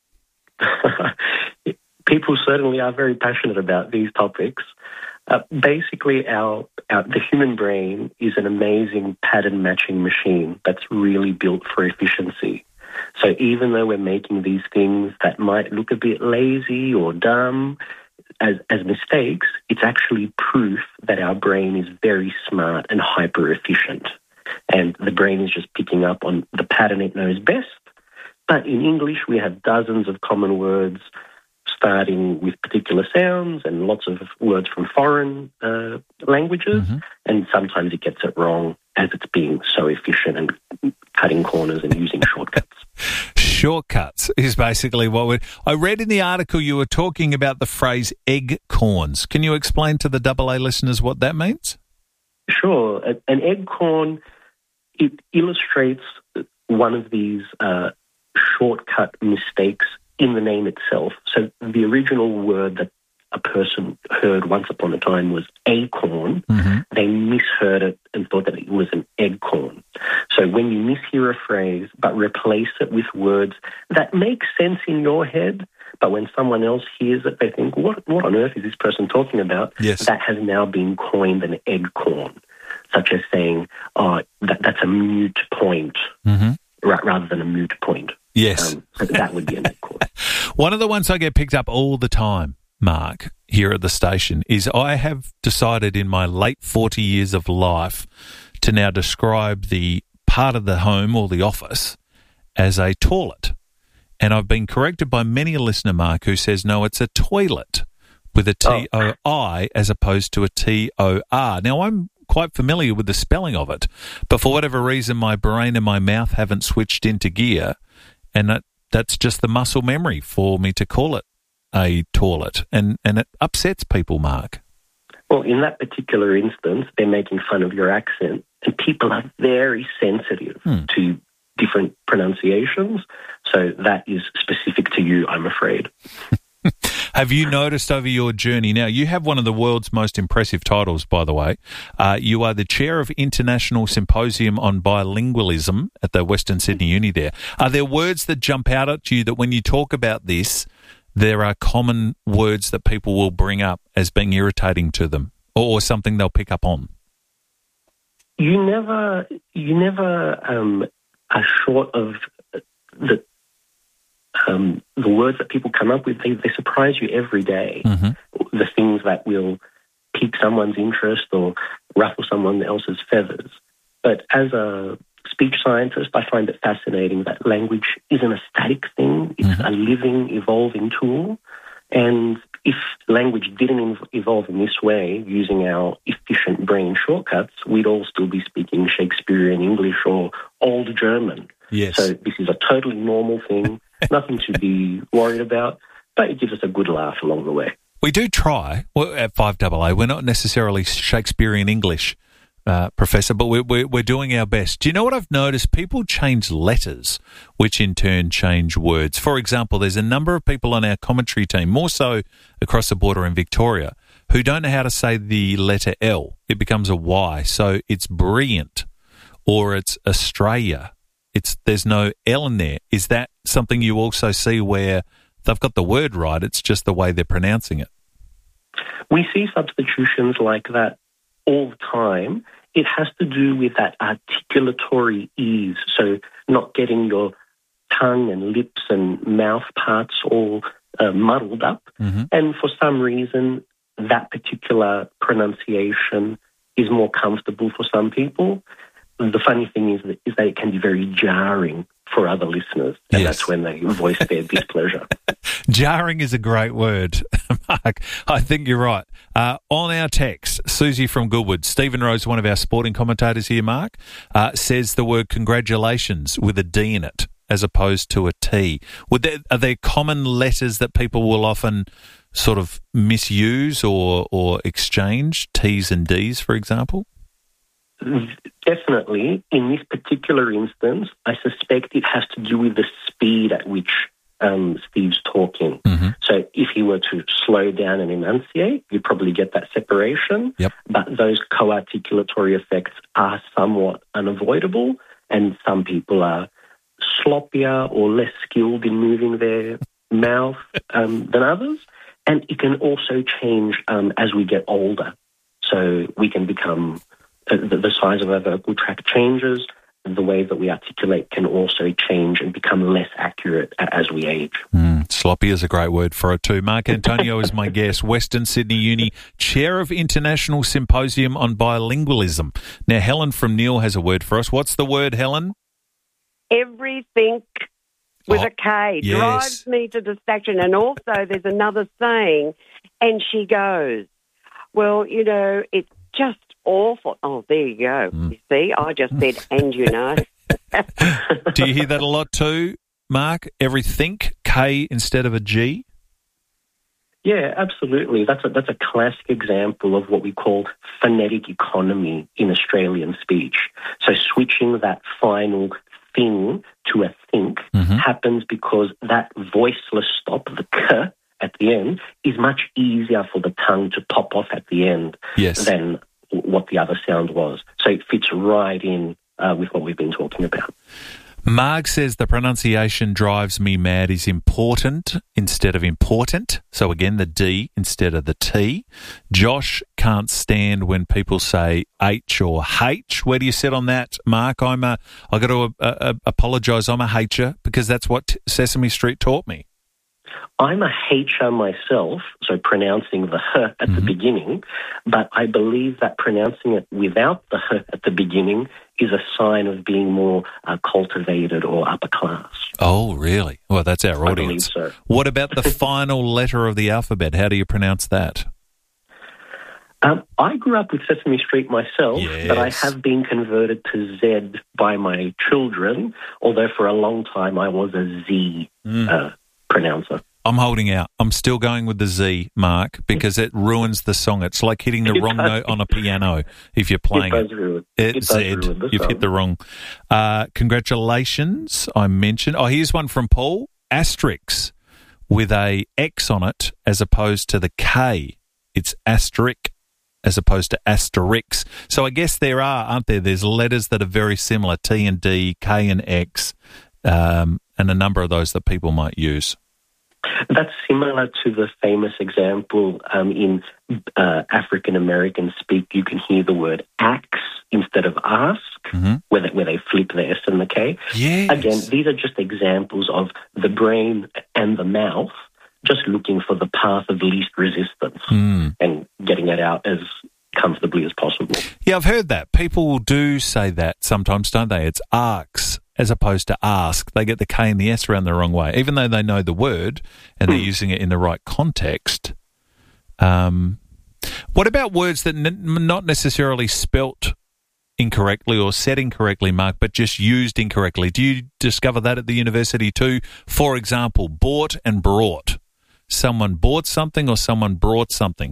[SPEAKER 6] People certainly are very passionate about these topics. Uh, basically, our, our the human brain is an amazing pattern matching machine that's really built for efficiency. So even though we're making these things that might look a bit lazy or dumb, as, as mistakes, it's actually proof that our brain is very smart and hyper-efficient. And the brain is just picking up on the pattern it knows best. But in English, we have dozens of common words starting with particular sounds and lots of words from foreign uh, languages. Mm-hmm. And sometimes it gets it wrong as it's being so efficient and cutting corners and using shortcuts.
[SPEAKER 18] Shortcuts is basically what we... I read in the article you were talking about the phrase egg corns. Can you explain to the double A listeners what that means?
[SPEAKER 6] Sure. An egg corn, it illustrates one of these uh, shortcut mistakes in the name itself. So the original word that a person heard once upon a time was acorn. Mm-hmm. They misheard it and thought that it was an egg corn. So when you mishear a phrase but replace it with words that make sense in your head, but when someone else hears it, they think, what, what on earth is this person talking about?
[SPEAKER 18] Yes.
[SPEAKER 6] That has now been coined an egg corn, such as saying, oh, that, that's a mute point, mm-hmm. ra- rather than a moot point.
[SPEAKER 18] Yes.
[SPEAKER 6] Um, so that would be an egg corn.
[SPEAKER 18] One of the ones I get picked up all the time, Mark, here at the station, is I have decided in my late forty years of life to now describe the part of the home or the office as a toilet. And I've been corrected by many a listener, Mark, who says, no, it's a toilet with a T O I as opposed to a T O R. Now, I'm quite familiar with the spelling of it, but for whatever reason, my brain and my mouth haven't switched into gear, and that, that's just the muscle memory for me to call it a toilet, and, and it upsets people, Mark.
[SPEAKER 6] Well, in that particular instance, they're making fun of your accent, and people are very sensitive hmm. to different pronunciations, so that is specific to you, I'm afraid.
[SPEAKER 18] Have you noticed over your journey? Now, you have one of the world's most impressive titles, by the way. Uh, you are the chair of International Symposium on Bilingualism at the Western Sydney Uni there. Are there words that jump out at you that when you talk about this, there are common words that people will bring up as being irritating to them or something they'll pick up on?
[SPEAKER 6] You never, you never um, are short of the um, the words that people come up with. They, they surprise you every day. Mm-hmm. The things that will pique someone's interest or ruffle someone else's feathers. But as a speech scientist, I find it fascinating that language isn't a static thing. It's mm-hmm. a living, evolving tool. And if language didn't evolve in this way, using our efficient brain shortcuts, we'd all still be speaking Shakespearean English or Old German.
[SPEAKER 18] Yes.
[SPEAKER 6] So this is a totally normal thing, nothing to be worried about, but it gives us a good laugh along the way.
[SPEAKER 18] We do try well, at five double A. We're not necessarily Shakespearean English, Uh, Professor, but we're, we're, we're doing our best. Do you know what I've noticed? People change letters, which in turn change words. For example, there's a number of people on our commentary team, more so across the border in Victoria, who don't know how to say the letter L. It becomes a Y. So it's brilliant or it's Australia. It's there's no L in there. Is that something you also see where they've got the word right, it's just the way they're pronouncing it?
[SPEAKER 6] We see substitutions like that all the time. It has to do with that articulatory ease, so not getting your tongue and lips and mouth parts all uh, muddled up. Mm-hmm. And for some reason, that particular pronunciation is more comfortable for some people. The funny thing is that, is that it can be very jarring for other listeners, and yes. that's when they voice their displeasure.
[SPEAKER 18] Jarring is a great word, Mark. I think you're right. Uh, on our text, Susie from Goodwood, Stephen Rose, one of our sporting commentators here, Mark, uh, says the word congratulations with a D in it as opposed to a T. Would there, are there common letters that people will often sort of misuse or, or exchange, T's and D's, for example?
[SPEAKER 6] Definitely. In this particular instance, I suspect it has to do with the speed at which um, Steve's talking. Mm-hmm. So if he were to slow down and enunciate, you'd probably get that separation.
[SPEAKER 18] Yep.
[SPEAKER 6] But those co-articulatory effects are somewhat unavoidable, and some people are sloppier or less skilled in moving their mouth um, than others. And it can also change um, as we get older. So we can become... The, the size of our vocal tract changes. The way that we articulate can also change and become less accurate as we age.
[SPEAKER 18] Mm, Sloppy is a great word for it too. Mark Antonio is my guest, Western Sydney Uni, Chair of International Symposium on Bilingualism. Now, Helen from Neil has a word for us. What's the word, Helen?
[SPEAKER 7] Everything with
[SPEAKER 18] Oh,
[SPEAKER 7] a K
[SPEAKER 18] yes.
[SPEAKER 7] drives me to distraction. And also there's another saying, and she goes, well, you know, it's just awful. Oh, there you go.
[SPEAKER 18] Mm.
[SPEAKER 7] You see, I just said, and you know.
[SPEAKER 18] Do you hear that a lot too, Mark? Everything, K instead of a G?
[SPEAKER 6] Yeah, absolutely. That's a, that's a classic example of what we call phonetic economy in Australian speech. So switching that final thing to a think
[SPEAKER 18] Mm-hmm.
[SPEAKER 6] happens because that voiceless stop, the k at the end, is much easier for the tongue to pop off at the end
[SPEAKER 18] Yes.
[SPEAKER 6] than what the other sound was. So it fits right in uh, with what we've been talking about.
[SPEAKER 18] Marg says the pronunciation drives me mad is important instead of important. So again, the D instead of the T. Josh can't stand when people say H or H. Where do you sit on that, Mark? I'm a, I got to uh, uh, apologise. I'm a H'er because that's what Sesame Street taught me.
[SPEAKER 6] I'm a H'er myself, so pronouncing the H at the beginning, but I believe that pronouncing it without the H at the beginning is a sign of being more uh, cultivated or upper class.
[SPEAKER 18] Oh, really? Well, that's our
[SPEAKER 6] I
[SPEAKER 18] audience.
[SPEAKER 6] believe so.
[SPEAKER 18] What about the final letter of the alphabet? How do you pronounce that?
[SPEAKER 6] Um, I grew up with Sesame Street myself,
[SPEAKER 18] Yes.
[SPEAKER 6] but I have been converted to Z by my children, although for a long time I was a Z
[SPEAKER 18] Mm.
[SPEAKER 6] uh, pronouncer.
[SPEAKER 18] I'm holding out. I'm still going with the Z, Mark, because it ruins the song. It's like hitting the
[SPEAKER 6] It
[SPEAKER 18] wrong
[SPEAKER 6] does.
[SPEAKER 18] note on a piano if you're playing
[SPEAKER 6] It
[SPEAKER 18] it.
[SPEAKER 6] does ruin,
[SPEAKER 18] It's
[SPEAKER 6] it does
[SPEAKER 18] Z.
[SPEAKER 6] ruin the
[SPEAKER 18] You've
[SPEAKER 6] song.
[SPEAKER 18] hit the wrong. Uh, congratulations, I mentioned. Oh, here's one from Paul. Asterix with a X on it as opposed to the K. It's asterisk as opposed to asterix. So I guess there are, aren't there? There's letters that are very similar, T and D, K and X, um, and a number of those that people might use.
[SPEAKER 6] That's similar to the famous example um, in uh, African-American speak. You can hear the word axe instead of ask,
[SPEAKER 18] mm-hmm.
[SPEAKER 6] where, they, where they flip the S and the K.
[SPEAKER 18] Yes.
[SPEAKER 6] Again, these are just examples of the brain and the mouth just looking for the path of least resistance
[SPEAKER 18] Mm.
[SPEAKER 6] and getting it out as comfortably as possible.
[SPEAKER 18] Yeah, I've heard that. People do say that sometimes, don't they? It's arcs as opposed to ask. They get the K and the S around the wrong way, even though they know the word and they're using it in the right context. Um, what about words that n- not necessarily spelt incorrectly or said incorrectly, Mark, but just used incorrectly? Do you discover that at the university too? For example, bought and brought. Someone bought something or someone brought something.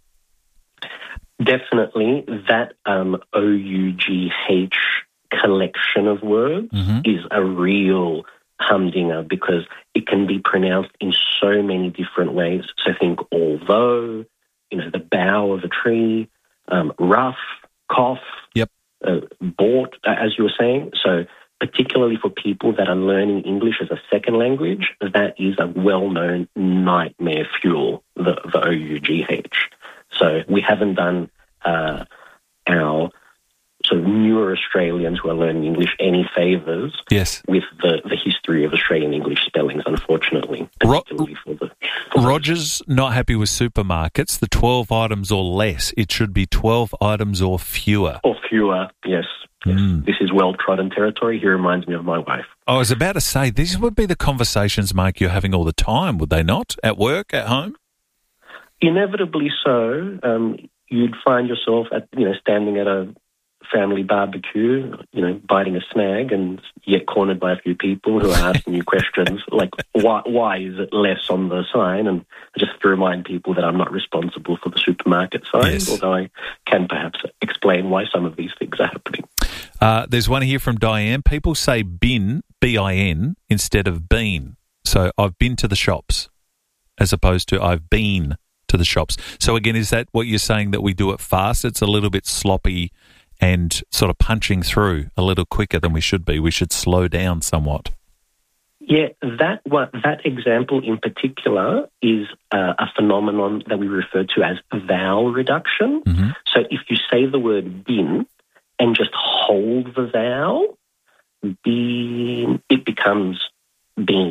[SPEAKER 6] Definitely, that um, O U G H collection of words
[SPEAKER 18] Mm-hmm.
[SPEAKER 6] is a real humdinger because it can be pronounced in so many different ways. So think although, you know, the bough of a tree, um, rough, cough,
[SPEAKER 18] yep,
[SPEAKER 6] uh, bought, uh, as you were saying. So particularly for people that are learning English as a second language, that is a well-known nightmare fuel, the, the O U G H. So we haven't done uh, our sort of newer Australians who are learning English any favours
[SPEAKER 18] yes.
[SPEAKER 6] with the, the history of Australian English spellings, unfortunately,
[SPEAKER 18] Ro-
[SPEAKER 6] particularly for the...
[SPEAKER 18] Roger's not happy with supermarkets, the twelve items or less. It should be twelve items or fewer.
[SPEAKER 6] Or fewer, yes. yes.
[SPEAKER 18] Mm.
[SPEAKER 6] This is well-trodden territory. He reminds me of my wife.
[SPEAKER 18] I was about to say, these would be the conversations, Mark, you're having all the time, would they not? At work, at home?
[SPEAKER 6] Inevitably so. Um, you'd find yourself at, you know, standing at a family barbecue, you know, biting a snag, and you get cornered by a few people who are asking you questions like, why, why is it less on the sign? And I just have to remind people that I'm not responsible for the supermarket sign,
[SPEAKER 18] Yes.
[SPEAKER 6] although I can perhaps explain why some of these things are happening.
[SPEAKER 18] Uh, there's one here from Diane. People say bin, B I N, instead of been. So I've been to the shops as opposed to I've been to the shops. So again, is that what you're saying, that we do it fast? It's a little bit sloppy and sort of punching through a little quicker than we should be. We should slow down somewhat.
[SPEAKER 6] Yeah, that one, that example in particular is uh, a phenomenon that we refer to as vowel reduction.
[SPEAKER 18] Mm-hmm.
[SPEAKER 6] So if you say the word bin and just hold the vowel, bean, it becomes bean.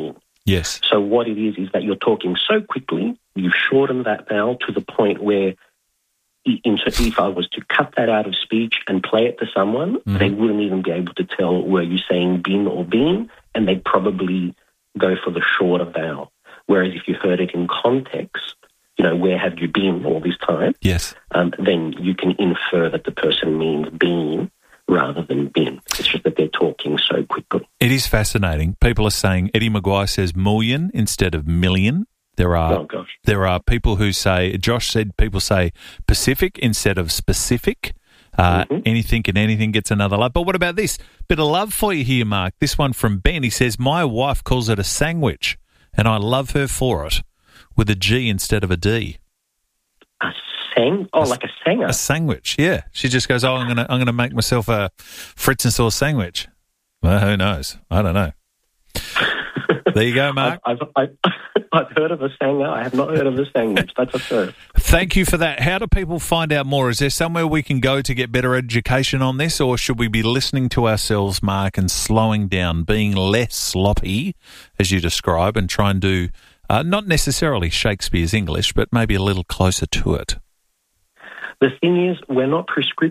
[SPEAKER 18] Yes.
[SPEAKER 6] So what it is is that you're talking so quickly, you've shortened that vowel to the point where if I was to cut that out of speech and play it to someone, mm-hmm. they wouldn't even be able to tell were you saying bin or bean, and they'd probably go for the shorter vowel. Whereas if you heard it in context, you know, where have you been all this time?
[SPEAKER 18] Yes.
[SPEAKER 6] Um, then you can infer that the person means been rather than bin. It's just that they're talking so quickly.
[SPEAKER 18] It is fascinating. People are saying, Eddie Maguire says million instead of million. There are
[SPEAKER 6] oh, gosh.
[SPEAKER 18] there are people who say, Josh said people say Pacific instead of specific. Uh, mm-hmm. Anything and anything gets another love. But what about this? Bit of love for you here, Mark. This one from Ben. He says, my wife calls it a sandwich, and I love her for it, with a G instead of a D.
[SPEAKER 6] A sang? Oh,
[SPEAKER 18] a,
[SPEAKER 6] like a sanger?
[SPEAKER 18] A sandwich, yeah. She just goes, oh, I'm going to I'm gonna make myself a Fritz and sauce sandwich. Well, who knows? I don't know. There you go, Mark.
[SPEAKER 6] I've, I've, I've heard of a sanger. I have not heard of a sandwich. That's a first.
[SPEAKER 18] Thank you for that. How do people find out more? Is there somewhere we can go to get better education on this, or should we be listening to ourselves, Mark, and slowing down, being less sloppy, as you describe, and try and do uh, not necessarily Shakespeare's English, but maybe a little closer to it?
[SPEAKER 6] The thing is, we're not prescriptive.